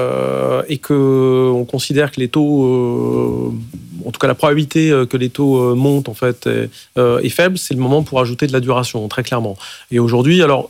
et qu'on considère que les taux, en tout cas la probabilité que les taux montent en fait est faible, c'est le moment pour ajouter de la duration, très clairement. Et aujourd'hui, alors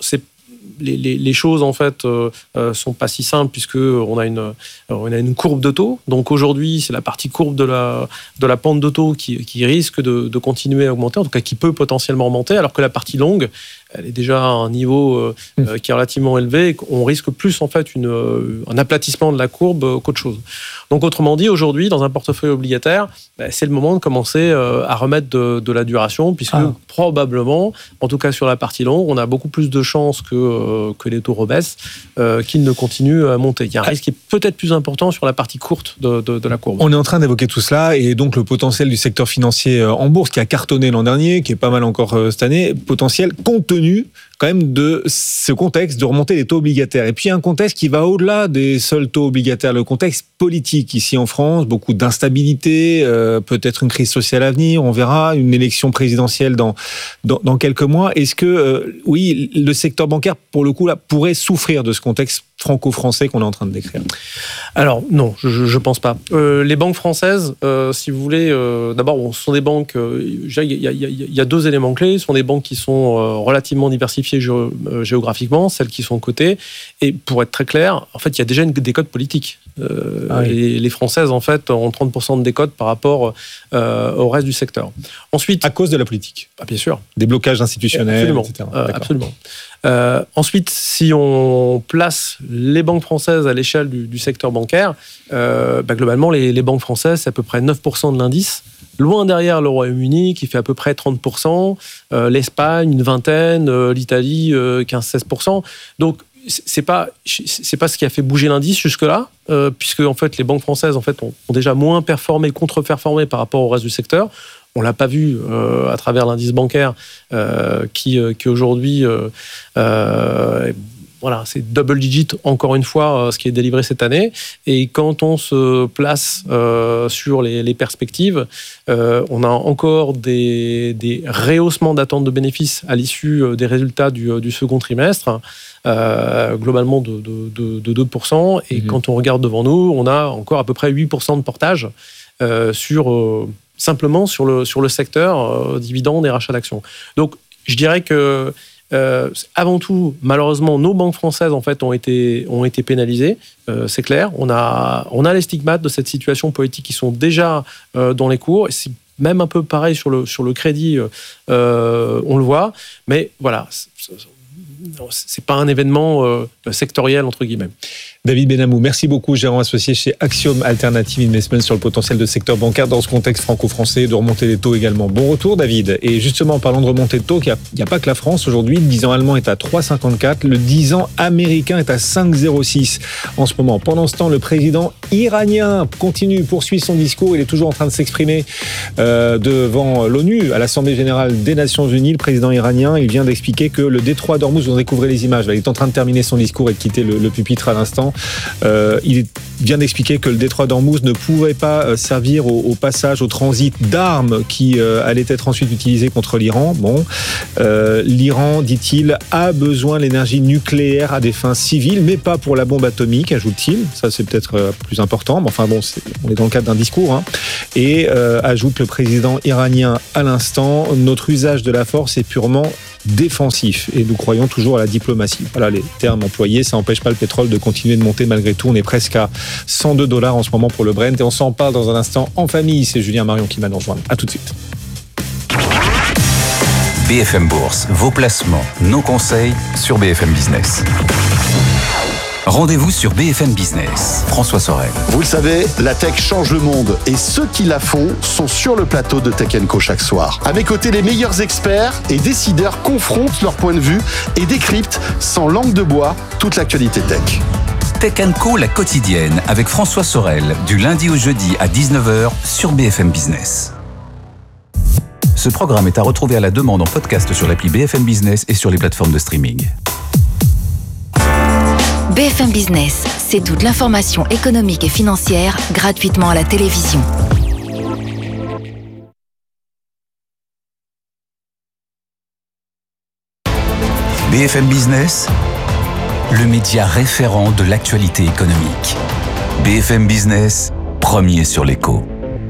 les choses en fait sont pas si simples puisque on a une courbe de taux. Donc aujourd'hui, c'est la partie courbe de la pente de taux qui risque de continuer à augmenter, en tout cas qui peut potentiellement augmenter, alors que la partie longue, elle est déjà à un niveau qui est relativement élevé et qu'on risque plus en fait un aplatissement de la courbe qu'autre chose. Donc autrement dit, aujourd'hui, dans un portefeuille obligataire, c'est le moment de commencer à remettre de la duration, puisque probablement, en tout cas sur la partie longue, on a beaucoup plus de chances que les taux rebaissent qu'ils ne continuent à monter. Il y a un risque qui est peut-être plus important sur la partie courte de la courbe. On est en train d'évoquer tout cela et donc le potentiel du secteur financier en bourse qui a cartonné l'an dernier, qui est pas mal encore cette année, potentiel compte tenu quand même de ce contexte de remonter des taux obligataires. Et puis un contexte qui va au-delà des seuls taux obligataires, le contexte politique ici en France, beaucoup d'instabilité, peut-être une crise sociale à venir, on verra, une élection présidentielle dans quelques mois. Est-ce que, oui, le secteur bancaire, pour le coup, là, pourrait souffrir de ce contexte franco-français qu'on est en train de décrire ? Alors non, je pense pas. Les banques françaises, si vous voulez, d'abord, ce sont des banques, il y a deux éléments clés, ce sont des banques qui sont relativement diversifiées géographiquement, celles qui sont cotées, et pour être très clair, en fait, il y a déjà une décote politique. Les Françaises, en fait, ont 30% de décote par rapport au reste du secteur. Ensuite, à cause de la politique. Bien sûr. Des blocages institutionnels, absolument, etc. Absolument. Ensuite, si on place les banques françaises à l'échelle du secteur bancaire, globalement, les banques françaises, c'est à peu près 9% de l'indice. Loin derrière le Royaume-Uni, qui fait à peu près 30%, l'Espagne, une vingtaine, l'Italie, 15-16%. Donc, c'est pas ce qui a fait bouger l'indice jusque-là, puisque en fait, les banques françaises en fait, ont déjà moins performé, contre-performé par rapport au reste du secteur. On l'a pas vu à travers l'indice bancaire qui aujourd'hui c'est double digit encore une fois ce qui est délivré cette année. Et quand on se place sur les perspectives, on a encore des rehaussements d'attente de bénéfices à l'issue des résultats du second trimestre, globalement de 2%. Et quand on regarde devant nous, on a encore à peu près 8% de portage simplement sur le secteur dividende et rachat d'actions. Donc je dirais que avant tout, malheureusement, nos banques françaises en fait ont été pénalisées. C'est clair. On a les stigmates de cette situation politique qui sont déjà dans les cours. Et c'est même un peu pareil sur le crédit, on le voit. Mais voilà, c'est pas un événement sectoriel entre guillemets. David Benamou, merci beaucoup, gérant associé chez Axiom Alternative Investment sur le potentiel de secteur bancaire dans ce contexte franco-français, de remonter les taux également. Bon retour, David. Et justement, en parlant de remontée de taux, il n'y a pas que la France aujourd'hui. Le 10 ans allemand est à 3,54. Le 10 ans américain est à 5,06 en ce moment. Pendant ce temps, le président iranien poursuit son discours. Il est toujours en train de s'exprimer devant l'ONU, à l'Assemblée Générale des Nations Unies. Le président iranien, il vient d'expliquer que le détroit d'Ormuz, vous découvrez les images, il est en train de terminer son discours et de quitter le pupitre à l'instant. Il vient d'expliquer que le détroit d'Ormuz ne pouvait pas servir au passage, au transit d'armes qui allaient être ensuite utilisées contre l'Iran. Bon, l'Iran, dit-il, a besoin de l'énergie nucléaire à des fins civiles, mais pas pour la bombe atomique, ajoute-t-il. Ça, c'est peut-être plus important. Mais enfin bon, on est dans le cadre d'un discours. Hein. Et ajoute le président iranien à l'instant, notre usage de la force est purement défensif et nous croyons toujours à la diplomatie. Voilà les termes employés, ça n'empêche pas le pétrole de continuer de monter malgré tout. On est presque à $102 en ce moment pour le Brent et on s'en parle dans un instant en famille. C'est Julien Marion qui va nous rejoindre. À tout de suite. BFM Bourse, vos placements, nos conseils sur BFM Business. Rendez-vous sur BFM Business. François Sorel. Vous le savez, la tech change le monde et ceux qui la font sont sur le plateau de Tech & Co chaque soir. À mes côtés, les meilleurs experts et décideurs confrontent leur point de vue et décryptent sans langue de bois toute l'actualité tech. Tech & Co, la quotidienne, avec François Sorel, du lundi au jeudi à 19h sur BFM Business. Ce programme est à retrouver à la demande en podcast sur l'appli BFM Business et sur les plateformes de streaming. BFM Business, c'est toute l'information économique et financière gratuitement à la télévision. BFM Business, le média référent de l'actualité économique. BFM Business, premier sur l'écho.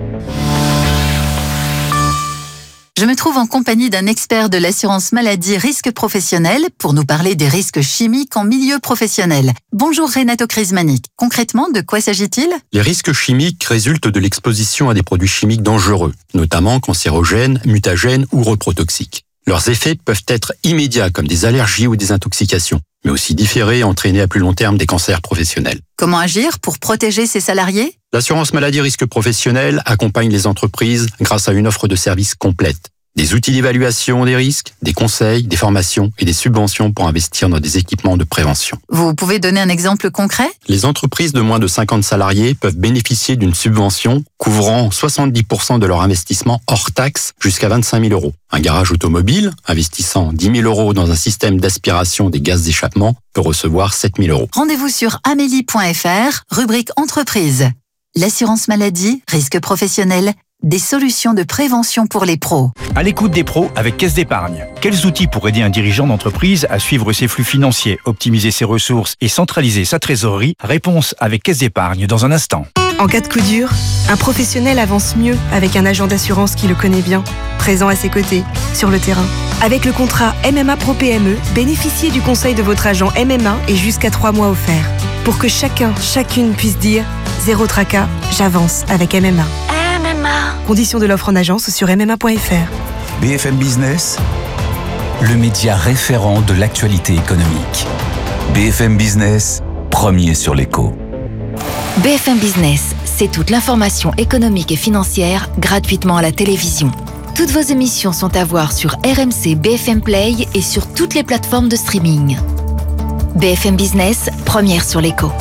Je me trouve en compagnie d'un expert de l'assurance maladie risque professionnel pour nous parler des risques chimiques en milieu professionnel. Bonjour Renato Crismanic. Concrètement, de quoi s'agit-il ? Les risques chimiques résultent de l'exposition à des produits chimiques dangereux, notamment cancérogènes, mutagènes ou reprotoxiques. Leurs effets peuvent être immédiats comme des allergies ou des intoxications, mais aussi différés et entraîner à plus long terme des cancers professionnels. Comment agir pour protéger ses salariés ? L'assurance maladie risque professionnel accompagne les entreprises grâce à une offre de services complète. Des outils d'évaluation des risques, des conseils, des formations et des subventions pour investir dans des équipements de prévention. Vous pouvez donner un exemple concret ? Les entreprises de moins de 50 salariés peuvent bénéficier d'une subvention couvrant 70% de leur investissement hors taxe jusqu'à 25 000 €. Un garage automobile investissant 10 000 € dans un système d'aspiration des gaz d'échappement peut recevoir 7 000 €. Rendez-vous sur amélie.fr, rubrique entreprise. L'assurance maladie, risque professionnel, des solutions de prévention pour les pros. À l'écoute des pros avec Caisse d'Épargne. Quels outils pour aider un dirigeant d'entreprise à suivre ses flux financiers, optimiser ses ressources et centraliser sa trésorerie ? Réponse avec Caisse d'Épargne dans un instant. En cas de coup dur, un professionnel avance mieux avec un agent d'assurance qui le connaît bien, présent à ses côtés, sur le terrain. Avec le contrat MMA Pro PME, bénéficiez du conseil de votre agent MMA et jusqu'à 3 mois offerts. Pour que chacune puisse dire « Zéro tracas, j'avance avec MMA ». Conditions de l'offre en agence sur mma.fr. BFM Business, le média référent de l'actualité économique. BFM Business, premier sur l'écho. BFM Business, c'est toute l'information économique et financière gratuitement à la télévision. Toutes vos émissions sont à voir sur RMC BFM Play et sur toutes les plateformes de streaming. BFM Business, première sur l'écho.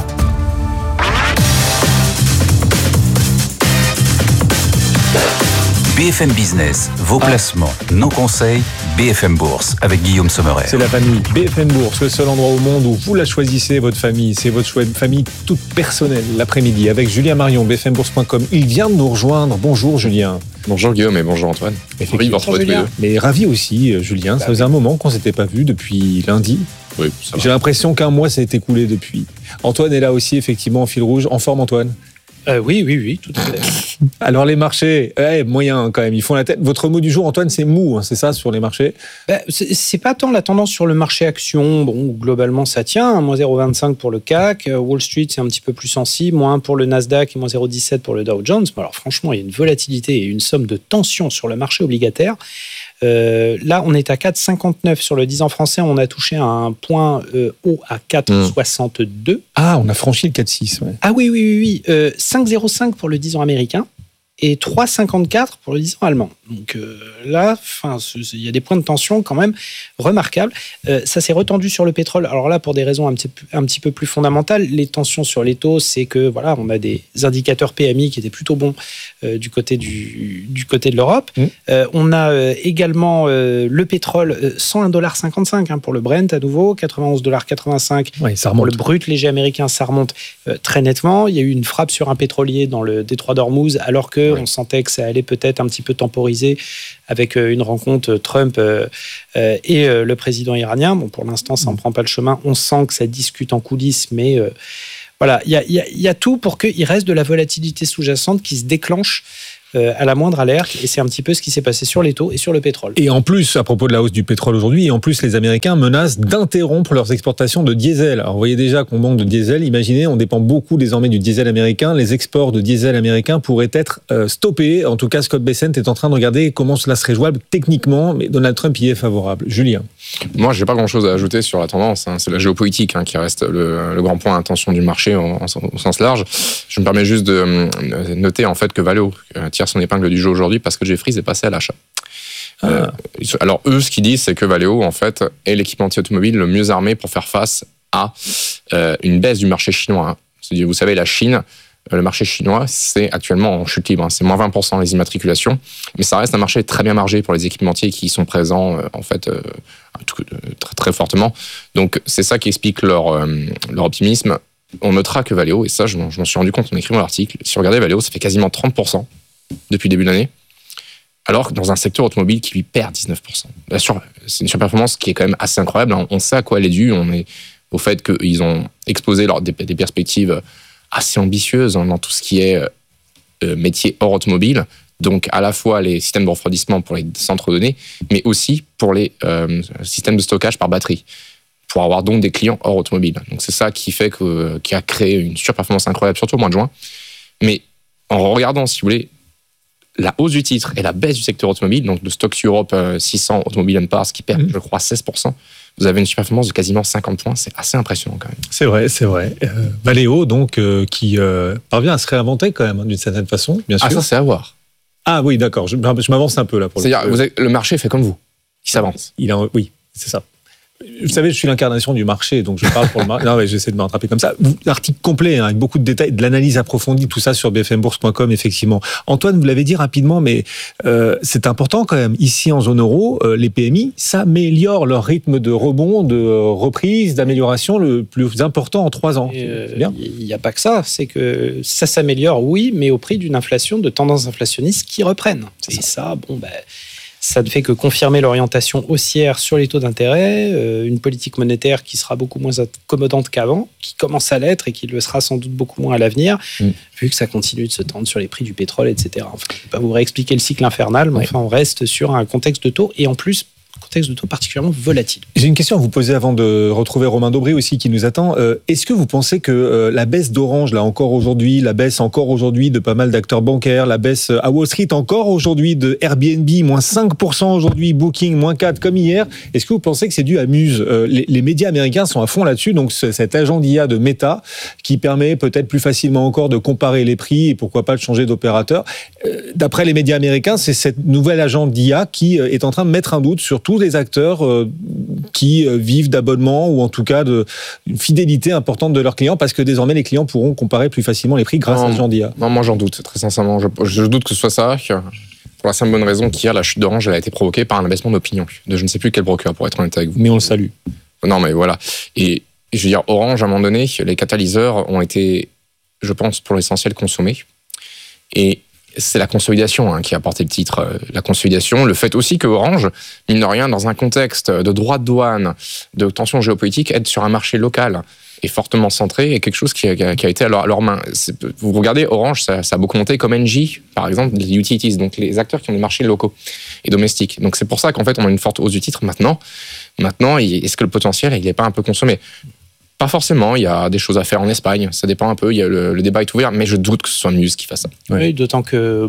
BFM Business, vos placements, nos conseils, BFM Bourse, avec Guillaume Sommerer. C'est la famille BFM Bourse, le seul endroit au monde où vous la choisissez, votre famille. C'est votre choix de famille toute personnelle, l'après-midi, avec Julien Marion, bfmbourse.com. Il vient de nous rejoindre. Bonjour Julien. Bonjour Guillaume et bonjour Antoine. Ravi de vous retrouver tous les deux. Mais ravi aussi, Julien. Ça faisait un moment qu'on ne s'était pas vu depuis lundi. Oui, ça va. J'ai l'impression qu'un mois s'est écoulé depuis. Antoine est là aussi, effectivement, en fil rouge. En forme, Antoine ? Oui, tout à fait. Alors les marchés, moyen quand même, ils font la tête. Votre mot du jour, Antoine, c'est mou, hein, c'est ça, sur les marchés? C'est pas tant la tendance sur le marché action. Bon, globalement, ça tient. Hein, moins 0,25 pour le CAC. Wall Street, c'est un petit peu plus sensible. Moins 1 pour le Nasdaq et moins 0,17 pour le Dow Jones. Alors franchement, il y a une volatilité et une somme de tension sur le marché obligataire. Là, on est à 4,59 sur le 10 ans français. On a touché un point haut à 4,62. Ah, on a franchi le 4,6. Ouais. Ah oui. 5,05 pour le 10 ans américain et 3,54 pour le 10 ans allemand. Donc là, il y a des points de tension quand même remarquables. Ça s'est retendu sur le pétrole. Alors là, pour des raisons un petit peu plus fondamentales, les tensions sur les taux, c'est que voilà, on a des indicateurs PMI qui étaient plutôt bons du côté de l'Europe. On a également le pétrole 101,55 pour le Brent à nouveau, 91,85 $. Pour le brut léger américain, ça remonte très nettement. Il y a eu une frappe sur un pétrolier dans le détroit d'Ormuz, alors que on sentait que ça allait peut-être un petit peu temporiser avec une rencontre Trump et le président iranien. Bon, pour l'instant, ça n'en prend pas le chemin. On sent que ça discute en coulisses, mais voilà, il y a tout pour qu'il reste de la volatilité sous-jacente qui se déclenche à la moindre alerte, et c'est un petit peu ce qui s'est passé sur les taux et sur le pétrole. Et en plus, à propos de la hausse du pétrole aujourd'hui, et en plus les Américains menacent d'interrompre leurs exportations de diesel. Alors vous voyez déjà qu'on manque de diesel, imaginez, on dépend beaucoup désormais du diesel américain, les exports de diesel américain pourraient être stoppés. En tout cas, Scott Bessent est en train de regarder comment cela serait jouable techniquement, mais Donald Trump y est favorable. Julien? Moi, j'ai pas grand-chose à ajouter sur la tendance. C'est la géopolitique qui reste le grand point d'attention du marché au sens large. Je me permets juste de noter en fait que Valeo tire son épingle du jeu aujourd'hui parce que Jefferies est passé à l'achat. Alors eux, ce qu'ils disent, c'est que Valeo en fait est l'équipementier automobile le mieux armé pour faire face à une baisse du marché chinois. Vous savez, la Chine, le marché chinois, c'est actuellement en chute libre. C'est moins 20% les immatriculations, mais ça reste un marché très bien margé pour les équipementiers qui y sont présents en fait très, très fortement. Donc c'est ça qui explique leur optimisme. On notera que Valeo, et ça je m'en suis rendu compte en écrivant l'article, si vous regardez Valeo, ça fait quasiment 30% depuis le début de l'année, alors que dans un secteur automobile qui lui perd 19%. Bien sûr, c'est une surperformance qui est quand même assez incroyable. On sait à quoi elle est due. On est au fait qu'ils ont exposé des perspectives assez ambitieuses dans tout ce qui est métier hors automobile. Donc, à la fois les systèmes de refroidissement pour les centres de données, mais aussi pour les systèmes de stockage par batterie, pour avoir donc des clients hors automobile. Donc, c'est ça qui fait qui a créé une surperformance incroyable, surtout au mois de juin. Mais en regardant, si vous voulez, la hausse du titre et la baisse du secteur automobile, donc le Stoxx Europe 600 Automobile and Parts qui perd, je crois, 16%, vous avez une surperformance de quasiment 50 points. C'est assez impressionnant quand même. C'est vrai. Valeo, donc, qui parvient à se réinventer quand même, d'une certaine façon, bien sûr. Ah, ça, c'est à voir. Ah oui, d'accord. Je m'avance un peu là. C'est-à-dire, le marché fait comme vous, qui s'avance. Oui, c'est ça. Vous savez, je suis l'incarnation du marché, donc je parle pour le marché. Non, mais j'essaie de me rattraper comme ça. L'article complet, avec beaucoup de détails, de l'analyse approfondie, tout ça sur bfmbourse.com, effectivement. Antoine, vous l'avez dit rapidement, mais c'est important quand même. Ici, en zone euro, les PMI s'améliorent leur rythme de rebond, de reprise, d'amélioration le plus important en 3 ans. Il n'y a pas que ça. C'est que ça s'améliore, oui, mais au prix d'une inflation, de tendances inflationnistes qui reprennent. Et ça, ça ne fait que confirmer l'orientation haussière sur les taux d'intérêt, une politique monétaire qui sera beaucoup moins accommodante qu'avant, qui commence à l'être et qui le sera sans doute beaucoup moins à l'avenir, vu que ça continue de se tendre sur les prix du pétrole, etc. Enfin, je ne vais pas vous réexpliquer le cycle infernal, mais enfin, on reste sur un contexte de taux, et en plus, contexte de taux particulièrement volatile. J'ai une question à vous poser avant de retrouver Romain Daubry aussi qui nous attend. Est-ce que vous pensez que la baisse d'Orange, là encore aujourd'hui, la baisse encore aujourd'hui de pas mal d'acteurs bancaires, la baisse à Wall Street encore aujourd'hui de Airbnb, moins 5% aujourd'hui, Booking, moins 4% comme hier, est-ce que vous pensez que c'est dû à Muse? Les médias américains sont à fond là-dessus, donc cet agent d'IA de Meta qui permet peut-être plus facilement encore de comparer les prix et pourquoi pas de changer d'opérateur. D'après les médias américains, c'est cette nouvelle agent d'IA qui est en train de mettre un doute sur tous les acteurs qui vivent d'abonnements ou en tout cas d'une fidélité importante de leurs clients, parce que désormais les clients pourront comparer plus facilement les prix grâce à l'agent d'IA. Non, moi j'en doute, très sincèrement. Je doute que ce soit ça, pour la simple bonne raison qu'hier la chute d'Orange elle a été provoquée par un abaissement d'opinion de je ne sais plus quel broker, pour être honnête avec vous. Mais on le salue. Non mais voilà. Et je veux dire, Orange, à un moment donné, les catalyseurs ont été, je pense, pour l'essentiel consommés. Et c'est la consolidation qui a porté le titre. La consolidation, le fait aussi que Orange, mine de rien, dans un contexte de droits de douane, de tensions géopolitiques, aide sur un marché local est fortement centré et quelque chose qui a été à leur main. Vous regardez Orange, ça a beaucoup monté, comme Engie, par exemple, les utilities, donc les acteurs qui ont des marchés locaux et domestiques. Donc c'est pour ça qu'en fait on a une forte hausse du titre maintenant. Maintenant, est-ce que le potentiel il n'est pas un peu consommé? Pas forcément, il y a des choses à faire en Espagne, ça dépend un peu, il y a le débat est ouvert, mais je doute que ce soit Muse qui fasse ça. Oui, d'autant que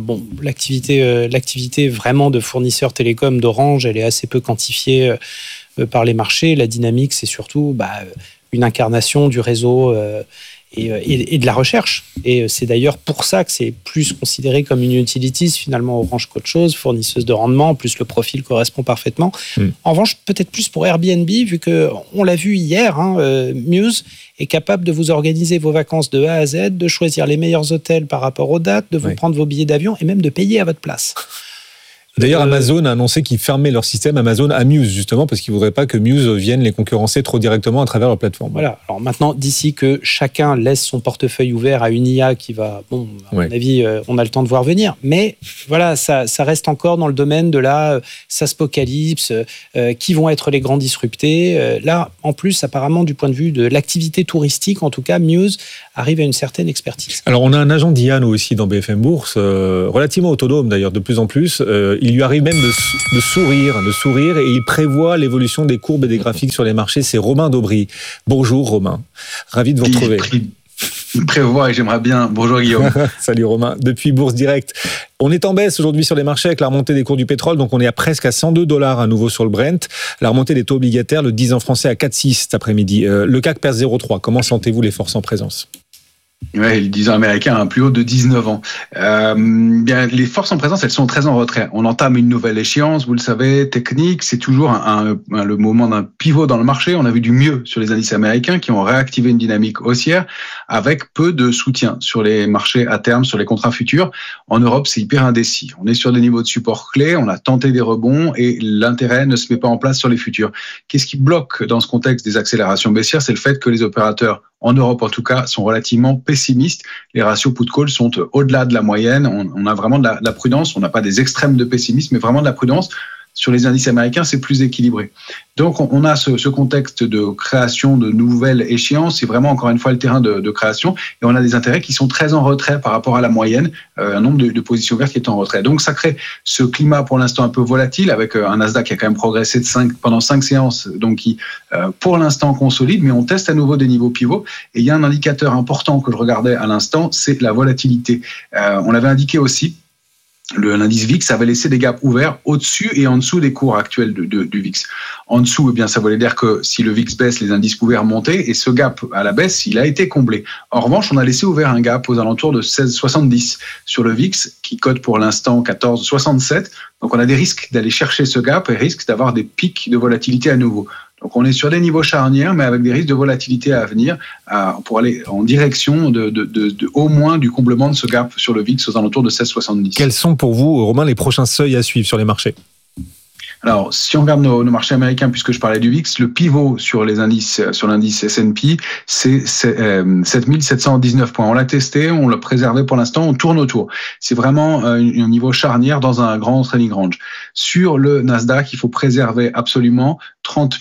l'activité vraiment de fournisseur télécom d'Orange, elle est assez peu quantifiée par les marchés. La dynamique, c'est surtout une incarnation du réseau et de la recherche. Et c'est d'ailleurs pour ça que c'est plus considéré comme une utilities, finalement, Orange qu'autre chose, fournisseuse de rendement, en plus le profil correspond parfaitement. En revanche, peut-être plus pour Airbnb, vu qu'on l'a vu hier, Muse est capable de vous organiser vos vacances de A à Z, de choisir les meilleurs hôtels par rapport aux dates, de vous prendre vos billets d'avion et même de payer à votre place. D'ailleurs, Amazon a annoncé qu'ils fermaient leur système Amazon à Muse, justement, parce qu'ils ne voudraient pas que Muse vienne les concurrencer trop directement à travers leur plateforme. Voilà. Alors maintenant, d'ici que chacun laisse son portefeuille ouvert à une IA qui va, à mon avis, on a le temps de voir venir. Mais voilà, ça reste encore dans le domaine de la SaaSpocalypse, qui vont être les grands disruptés. Là, en plus, apparemment, du point de vue de l'activité touristique, en tout cas, Muse arrive à une certaine expertise. Alors, on a un agent d'IA, nous aussi, dans BFM Bourse, relativement autonome, d'ailleurs, de plus en plus. Il lui arrive même de sourire et il prévoit l'évolution des courbes et des graphiques sur les marchés. C'est Romain Daubry. Bonjour Romain, ravi de vous retrouver. Il prévoit et j'aimerais bien. Bonjour Guillaume. Salut Romain, depuis Bourse Direct. On est en baisse aujourd'hui sur les marchés avec la remontée des cours du pétrole, donc on est presque à $102 à nouveau sur le Brent. La remontée des taux obligataires, le 10 ans français à 4,6 cet après-midi. Le CAC perd 0,3. Comment sentez-vous les forces en présence ? Oui, le 10 ans américain a un plus haut de 19 ans. Bien, les forces en présence, elles sont très en retrait. On entame une nouvelle échéance, vous le savez, technique. C'est toujours le moment d'un pivot dans le marché. On a vu du mieux sur les indices américains qui ont réactivé une dynamique haussière avec peu de soutien sur les marchés à terme, sur les contrats futurs. En Europe, c'est hyper indécis. On est sur des niveaux de support clés, on a tenté des rebonds et l'intérêt ne se met pas en place sur les futurs. Qu'est-ce qui bloque dans ce contexte des accélérations baissières? C'est le fait que les opérateurs, en Europe en tout cas, sont relativement pessimistes. Les ratios put-call sont au-delà de la moyenne. On a vraiment de la prudence. On n'a pas des extrêmes de pessimisme, mais vraiment de la prudence. Sur les indices américains, c'est plus équilibré. Donc, on a ce contexte de création de nouvelles échéances. C'est vraiment, encore une fois, le terrain de création. Et on a des intérêts qui sont très en retrait par rapport à la moyenne. Un nombre de positions vertes qui est en retrait. Donc, ça crée ce climat, pour l'instant, un peu volatile, avec un Nasdaq qui a quand même progressé pendant 5 séances, donc qui, pour l'instant, consolide. Mais on teste à nouveau des niveaux pivots. Et il y a un indicateur important que je regardais à l'instant, c'est la volatilité. On l'avait indiqué aussi. L'indice VIX avait laissé des gaps ouverts au-dessus et en dessous des cours actuels du VIX. En dessous, eh bien, ça voulait dire que si le VIX baisse, les indices couverts montaient et ce gap à la baisse, il a été comblé. En revanche, on a laissé ouvert un gap aux alentours de 16,70 sur le VIX qui cote pour l'instant 14,67. Donc, on a des risques d'aller chercher ce gap et risques d'avoir des pics de volatilité à nouveau. Donc, on est sur des niveaux charnières, mais avec des risques de volatilité à venir pour aller en direction de au moins du comblement de ce gap sur le VIX aux alentours de 16,70. Quels sont pour vous, Romain, les prochains seuils à suivre sur les marchés ? Alors, si on regarde nos marchés américains, puisque je parlais du VIX, le pivot sur les indices, sur l'indice S&P, c'est 7719 points. On l'a testé, on l'a préservé pour l'instant, on tourne autour. C'est vraiment un niveau charnière dans un grand trading range. Sur le Nasdaq, il faut préserver absolument 30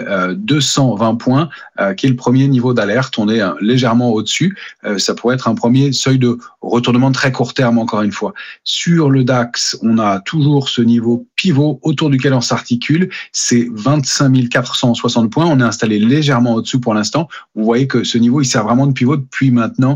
220 points, qui est le premier niveau d'alerte. On est légèrement au-dessus. Ça pourrait être un premier seuil de retournement très court terme, encore une fois. Sur le DAX, on a toujours ce niveau pivot autour duquel on s'articule. C'est 25 460 points. On est installé légèrement au-dessus pour l'instant. Vous voyez que ce niveau, il sert vraiment de pivot depuis maintenant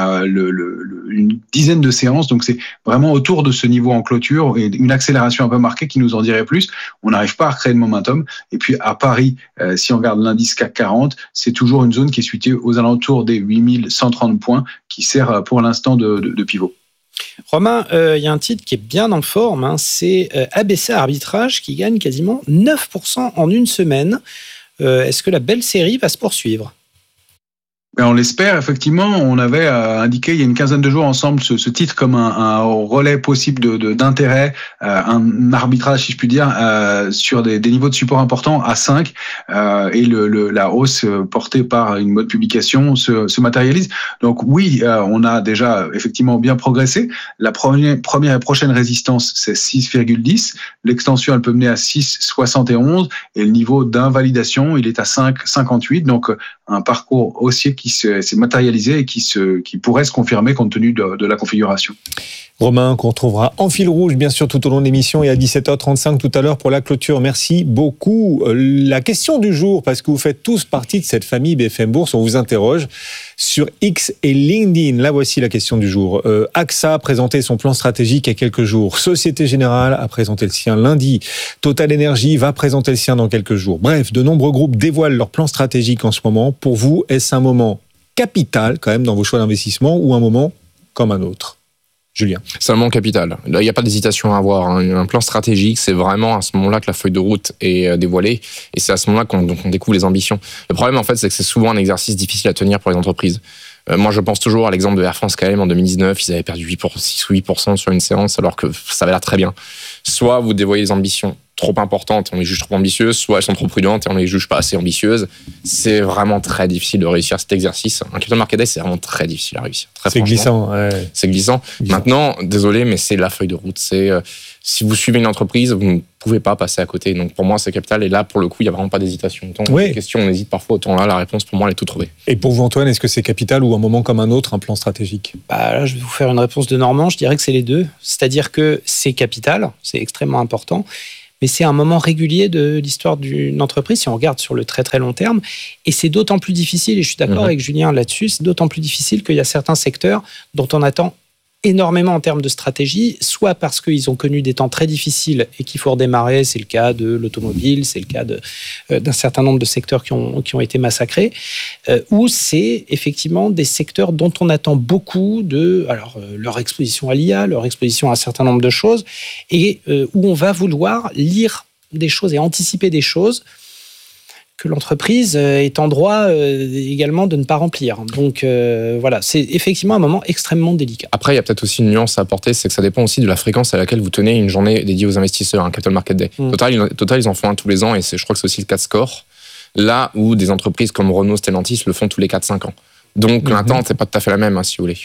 une dizaine de séances. Donc, c'est vraiment autour de ce niveau en clôture et une accélération un peu marquée qui nous en dirait plus. On n'arrive pas à créer de momentum. Et puis, à Paris, si on regarde l'indice CAC 40, c'est toujours une zone qui est située aux alentours des 8130 points qui sert pour l'instant de pivot. Romain, il y a un titre qui est bien en forme, c'est ABC Arbitrage qui gagne quasiment 9% en une semaine. Est-ce que la belle série va se poursuivre ? Ben on l'espère, effectivement. On avait indiqué il y a une quinzaine de jours ensemble ce titre comme un relais possible d'intérêt, un arbitrage, si je puis dire, sur des niveaux de support importants à 5. Et la hausse portée par une bonne publication se matérialise. Donc oui, on a déjà effectivement bien progressé. La première et prochaine résistance, c'est 6,10. L'extension, elle peut mener à 6,71. Et le niveau d'invalidation, il est à 5,58. Donc un parcours haussier qui s'est matérialisé et qui pourrait se confirmer compte tenu de la configuration. Romain, qu'on retrouvera en fil rouge, bien sûr, tout au long de l'émission et à 17h35 tout à l'heure pour la clôture. Merci beaucoup. La question du jour, parce que vous faites tous partie de cette famille BFM Bourse, on vous interroge sur X et LinkedIn. Là, voici la question du jour. AXA a présenté son plan stratégique il y a quelques jours. Société Générale a présenté le sien lundi. Total Energy va présenter le sien dans quelques jours. Bref, de nombreux groupes dévoilent leur plan stratégique en ce moment. Pour vous, est-ce un moment capital, quand même, dans vos choix d'investissement ou un moment comme un autre ? Julien. C'est un moment capital. Là, il n'y a pas d'hésitation à avoir. Un plan stratégique, c'est vraiment à ce moment-là que la feuille de route est dévoilée. Et c'est à ce moment-là qu'on découvre les ambitions. Le problème, en fait, c'est que c'est souvent un exercice difficile à tenir pour les entreprises. Moi, je pense toujours à l'exemple de Air France KLM en 2019. Ils avaient perdu 6 ou 8% sur une séance, alors que ça avait l'air très bien. Soit vous dévoyez des ambitions trop importantes, on les juge trop ambitieuses, soit elles sont trop prudentes et on les juge pas assez ambitieuses. C'est vraiment très difficile de réussir cet exercice. Un capital market day, c'est vraiment très difficile à réussir. C'est glissant. Ouais. C'est glissant. Maintenant, désolé, mais c'est la feuille de route. C'est si vous suivez une entreprise, vous ne pouvez pas passer à côté. Donc pour moi, c'est capital. Et là, pour le coup, il n'y a vraiment pas d'hésitation. Autant les questions, on hésite parfois, autant là, la réponse, pour moi, elle est toute trouvée. Et pour vous, Antoine, est-ce que c'est capital ou un moment comme un autre, un plan stratégique ? Là, je vais vous faire une réponse de Normand. Je dirais que c'est les deux. C'est-à-dire que c'est capital, c'est extrêmement important. Mais c'est un moment régulier de l'histoire d'une entreprise, si on regarde sur le très très long terme. Et c'est d'autant plus difficile, et je suis d'accord avec Julien là-dessus, c'est d'autant plus difficile qu'il y a certains secteurs dont on attend énormément en termes de stratégie, soit parce qu'ils ont connu des temps très difficiles et qu'il faut redémarrer, c'est le cas de l'automobile, c'est le cas d'un certain nombre de secteurs qui ont été massacrés, ou c'est effectivement des secteurs dont on attend beaucoup leur exposition à l'IA, leur exposition à un certain nombre de choses, et où on va vouloir lire des choses et anticiper des choses que l'entreprise est en droit également de ne pas remplir. Donc voilà, c'est effectivement un moment extrêmement délicat. Après, il y a peut-être aussi une nuance à apporter, c'est que ça dépend aussi de la fréquence à laquelle vous tenez une journée dédiée aux investisseurs, un Capital Market Day. Total, ils en font un tous les ans, et je crois que c'est aussi le cas de Score, là où des entreprises comme Renault, Stellantis le font tous les 4-5 ans. Donc l'attente n'est pas tout à fait la même, si vous voulez.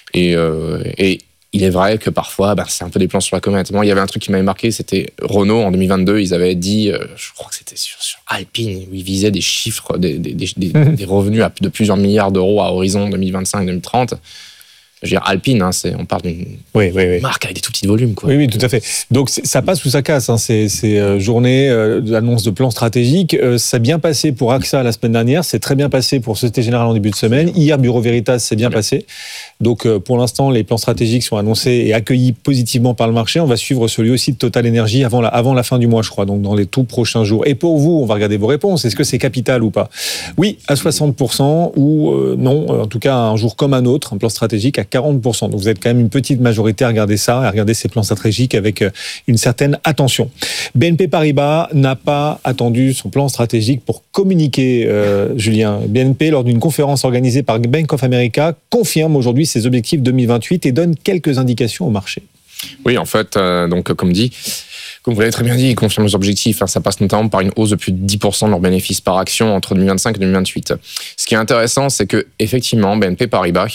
Et il est vrai que parfois, c'est un peu des plans sur la comète. Moi, il y avait un truc qui m'avait marqué, c'était Renault, en 2022, ils avaient dit, je crois que c'était sur Alpine, où ils visaient des chiffres, des revenus de plusieurs milliards d'euros à horizon 2025-2030. Je veux dire, Alpine, on parle d'une marque avec des tout petits volumes. Quoi. Oui, tout à fait. Donc, ça passe ou ça casse. Ces journées d'annonce de plans stratégiques. Ça a bien passé pour AXA la semaine dernière. C'est très bien passé pour Société Générale en début de semaine. Hier, Bureau Veritas, c'est bien passé. Donc, pour l'instant, les plans stratégiques sont annoncés et accueillis positivement par le marché. On va suivre celui aussi de Total Energy avant la fin du mois, je crois, donc dans les tout prochains jours. Et pour vous, on va regarder vos réponses. Est-ce que c'est capital ou pas ? Oui, à 60% ou non, en tout cas, un jour comme un autre, un plan stratégique à 40%. Donc vous êtes quand même une petite majorité à regarder ça, à regarder ces plans stratégiques avec une certaine attention. BNP Paribas n'a pas attendu son plan stratégique pour communiquer, Julien. BNP, lors d'une conférence organisée par Bank of America, confirme aujourd'hui ses objectifs 2028 et donne quelques indications au marché. Oui, en fait, donc comme vous l'avez très bien dit, ils confirment les objectifs. Ça passe notamment par une hausse de plus de 10% de leurs bénéfices par action entre 2025 et 2028. Ce qui est intéressant, c'est que effectivement, BNP Paribas,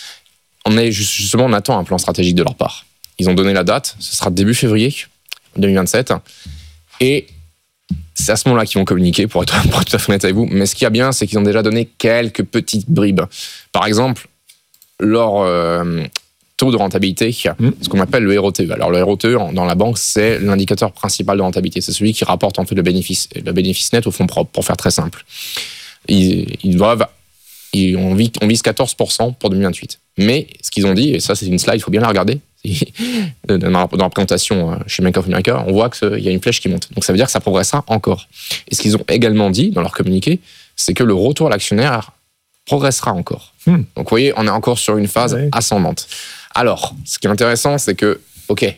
on attend un plan stratégique de leur part. Ils ont donné la date, ce sera début février 2027. Et c'est à ce moment-là qu'ils vont communiquer, pour être tout à fait honnête avec vous. Mais ce qu'il y a bien, c'est qu'ils ont déjà donné quelques petites bribes. Par exemple, leur taux de rentabilité, ce qu'on appelle le ROTE. Alors le ROTE, dans la banque, c'est l'indicateur principal de rentabilité. C'est celui qui rapporte en fait le bénéfice net au fonds propre, pour faire très simple. On vise 14% pour 2028. Mais ce qu'ils ont dit, et ça c'est une slide, il faut bien la regarder, dans la présentation chez Bank of America, on voit qu'il y a une flèche qui monte. Donc ça veut dire que ça progressera encore. Et ce qu'ils ont également dit dans leur communiqué, c'est que le retour à l'actionnaire progressera encore. Donc vous voyez, on est encore sur une phase ascendante. Alors, ce qui est intéressant, c'est que,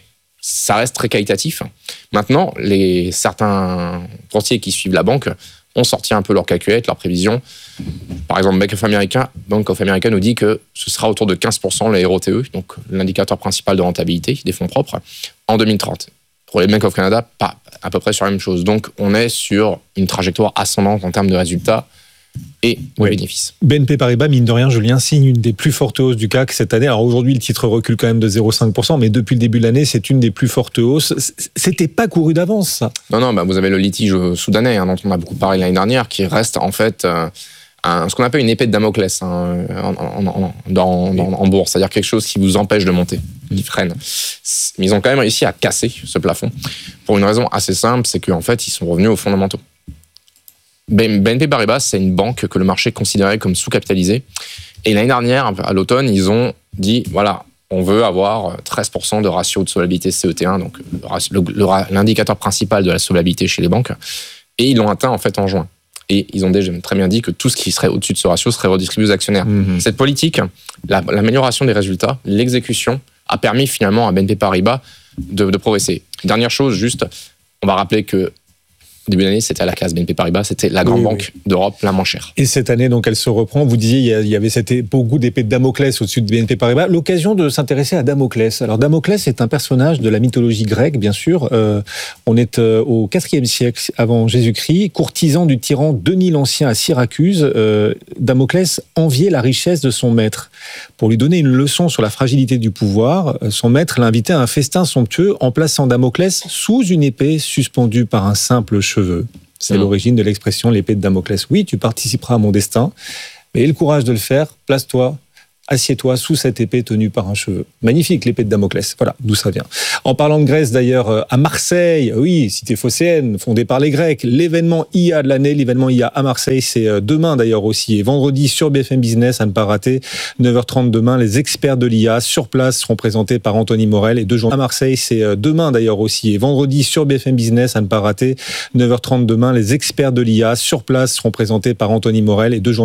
ça reste très qualitatif. Maintenant, certains courtiers qui suivent la banque ont sorti un peu leur calculette, leurs prévisions. Par exemple, Bank of America nous dit que ce sera autour de 15% la ROTE, donc l'indicateur principal de rentabilité des fonds propres, en 2030. Pour les Bank of Canada, pas à peu près sur la même chose. Donc, on est sur une trajectoire ascendante en termes de résultats et de bénéfices. BNP Paribas, mine de rien, Julien, signe une des plus fortes hausses du CAC cette année. Alors aujourd'hui, le titre recule quand même de 0,5%, mais depuis le début de l'année, c'est une des plus fortes hausses. C'était pas couru d'avance, ça. Non, vous avez le litige soudanais, dont on a beaucoup parlé l'année dernière, qui reste en fait ce qu'on appelle une épée de Damoclès en bourse, c'est-à-dire quelque chose qui vous empêche de monter, qui freine. Mais ils ont quand même réussi à casser ce plafond pour une raison assez simple, c'est qu'en fait, ils sont revenus aux fondamentaux. BNP Paribas, c'est une banque que le marché considérait comme sous-capitalisée. Et l'année dernière, à l'automne, ils ont dit, voilà, on veut avoir 13% de ratio de solvabilité CET1, donc l'indicateur principal de la solvabilité chez les banques. Et ils l'ont atteint en fait en juin. Et ils ont déjà très bien dit que tout ce qui serait au-dessus de ce ratio serait redistribué aux actionnaires. Cette politique, l'amélioration des résultats, l'exécution, a permis finalement à BNP Paribas de progresser. Dernière chose, juste, on va rappeler que au début de l'année, c'était à la classe BNP Paribas, c'était la grande banque d'Europe la moins chère. Et cette année, donc, elle se reprend. Vous disiez, il y avait beaucoup d'épées de Damoclès au-dessus de BNP Paribas. L'occasion de s'intéresser à Damoclès. Alors, Damoclès est un personnage de la mythologie grecque, bien sûr. On est au IVe siècle avant Jésus-Christ, courtisan du tyran Denis l'Ancien à Syracuse. Damoclès enviait la richesse de son maître. Pour lui donner une leçon sur la fragilité du pouvoir, son maître l'invitait à un festin somptueux en plaçant Damoclès sous une épée suspendue par un simple cheveu. C'est l'origine de l'expression l'épée de Damoclès. Oui, tu participeras à mon destin, mais aie le courage de le faire, place-toi, assieds-toi sous cette épée tenue par un cheveu. Magnifique, l'épée de Damoclès. Voilà d'où ça vient. En parlant de Grèce, d'ailleurs, à Marseille, oui, cité phocéenne, fondée par les Grecs, l'événement IA de l'année, l'événement IA à Marseille, c'est demain d'ailleurs aussi, et vendredi sur BFM Business, à ne pas rater, 9h30 demain, les experts de l'IA sur place seront présentés par Anthony Morel, et 2 jours à Marseille, c'est demain d'ailleurs aussi, et vendredi sur BFM Business, à ne pas rater, 9h30 demain, les experts de l'IA sur place seront présentés par Anthony Morel, et 2 jours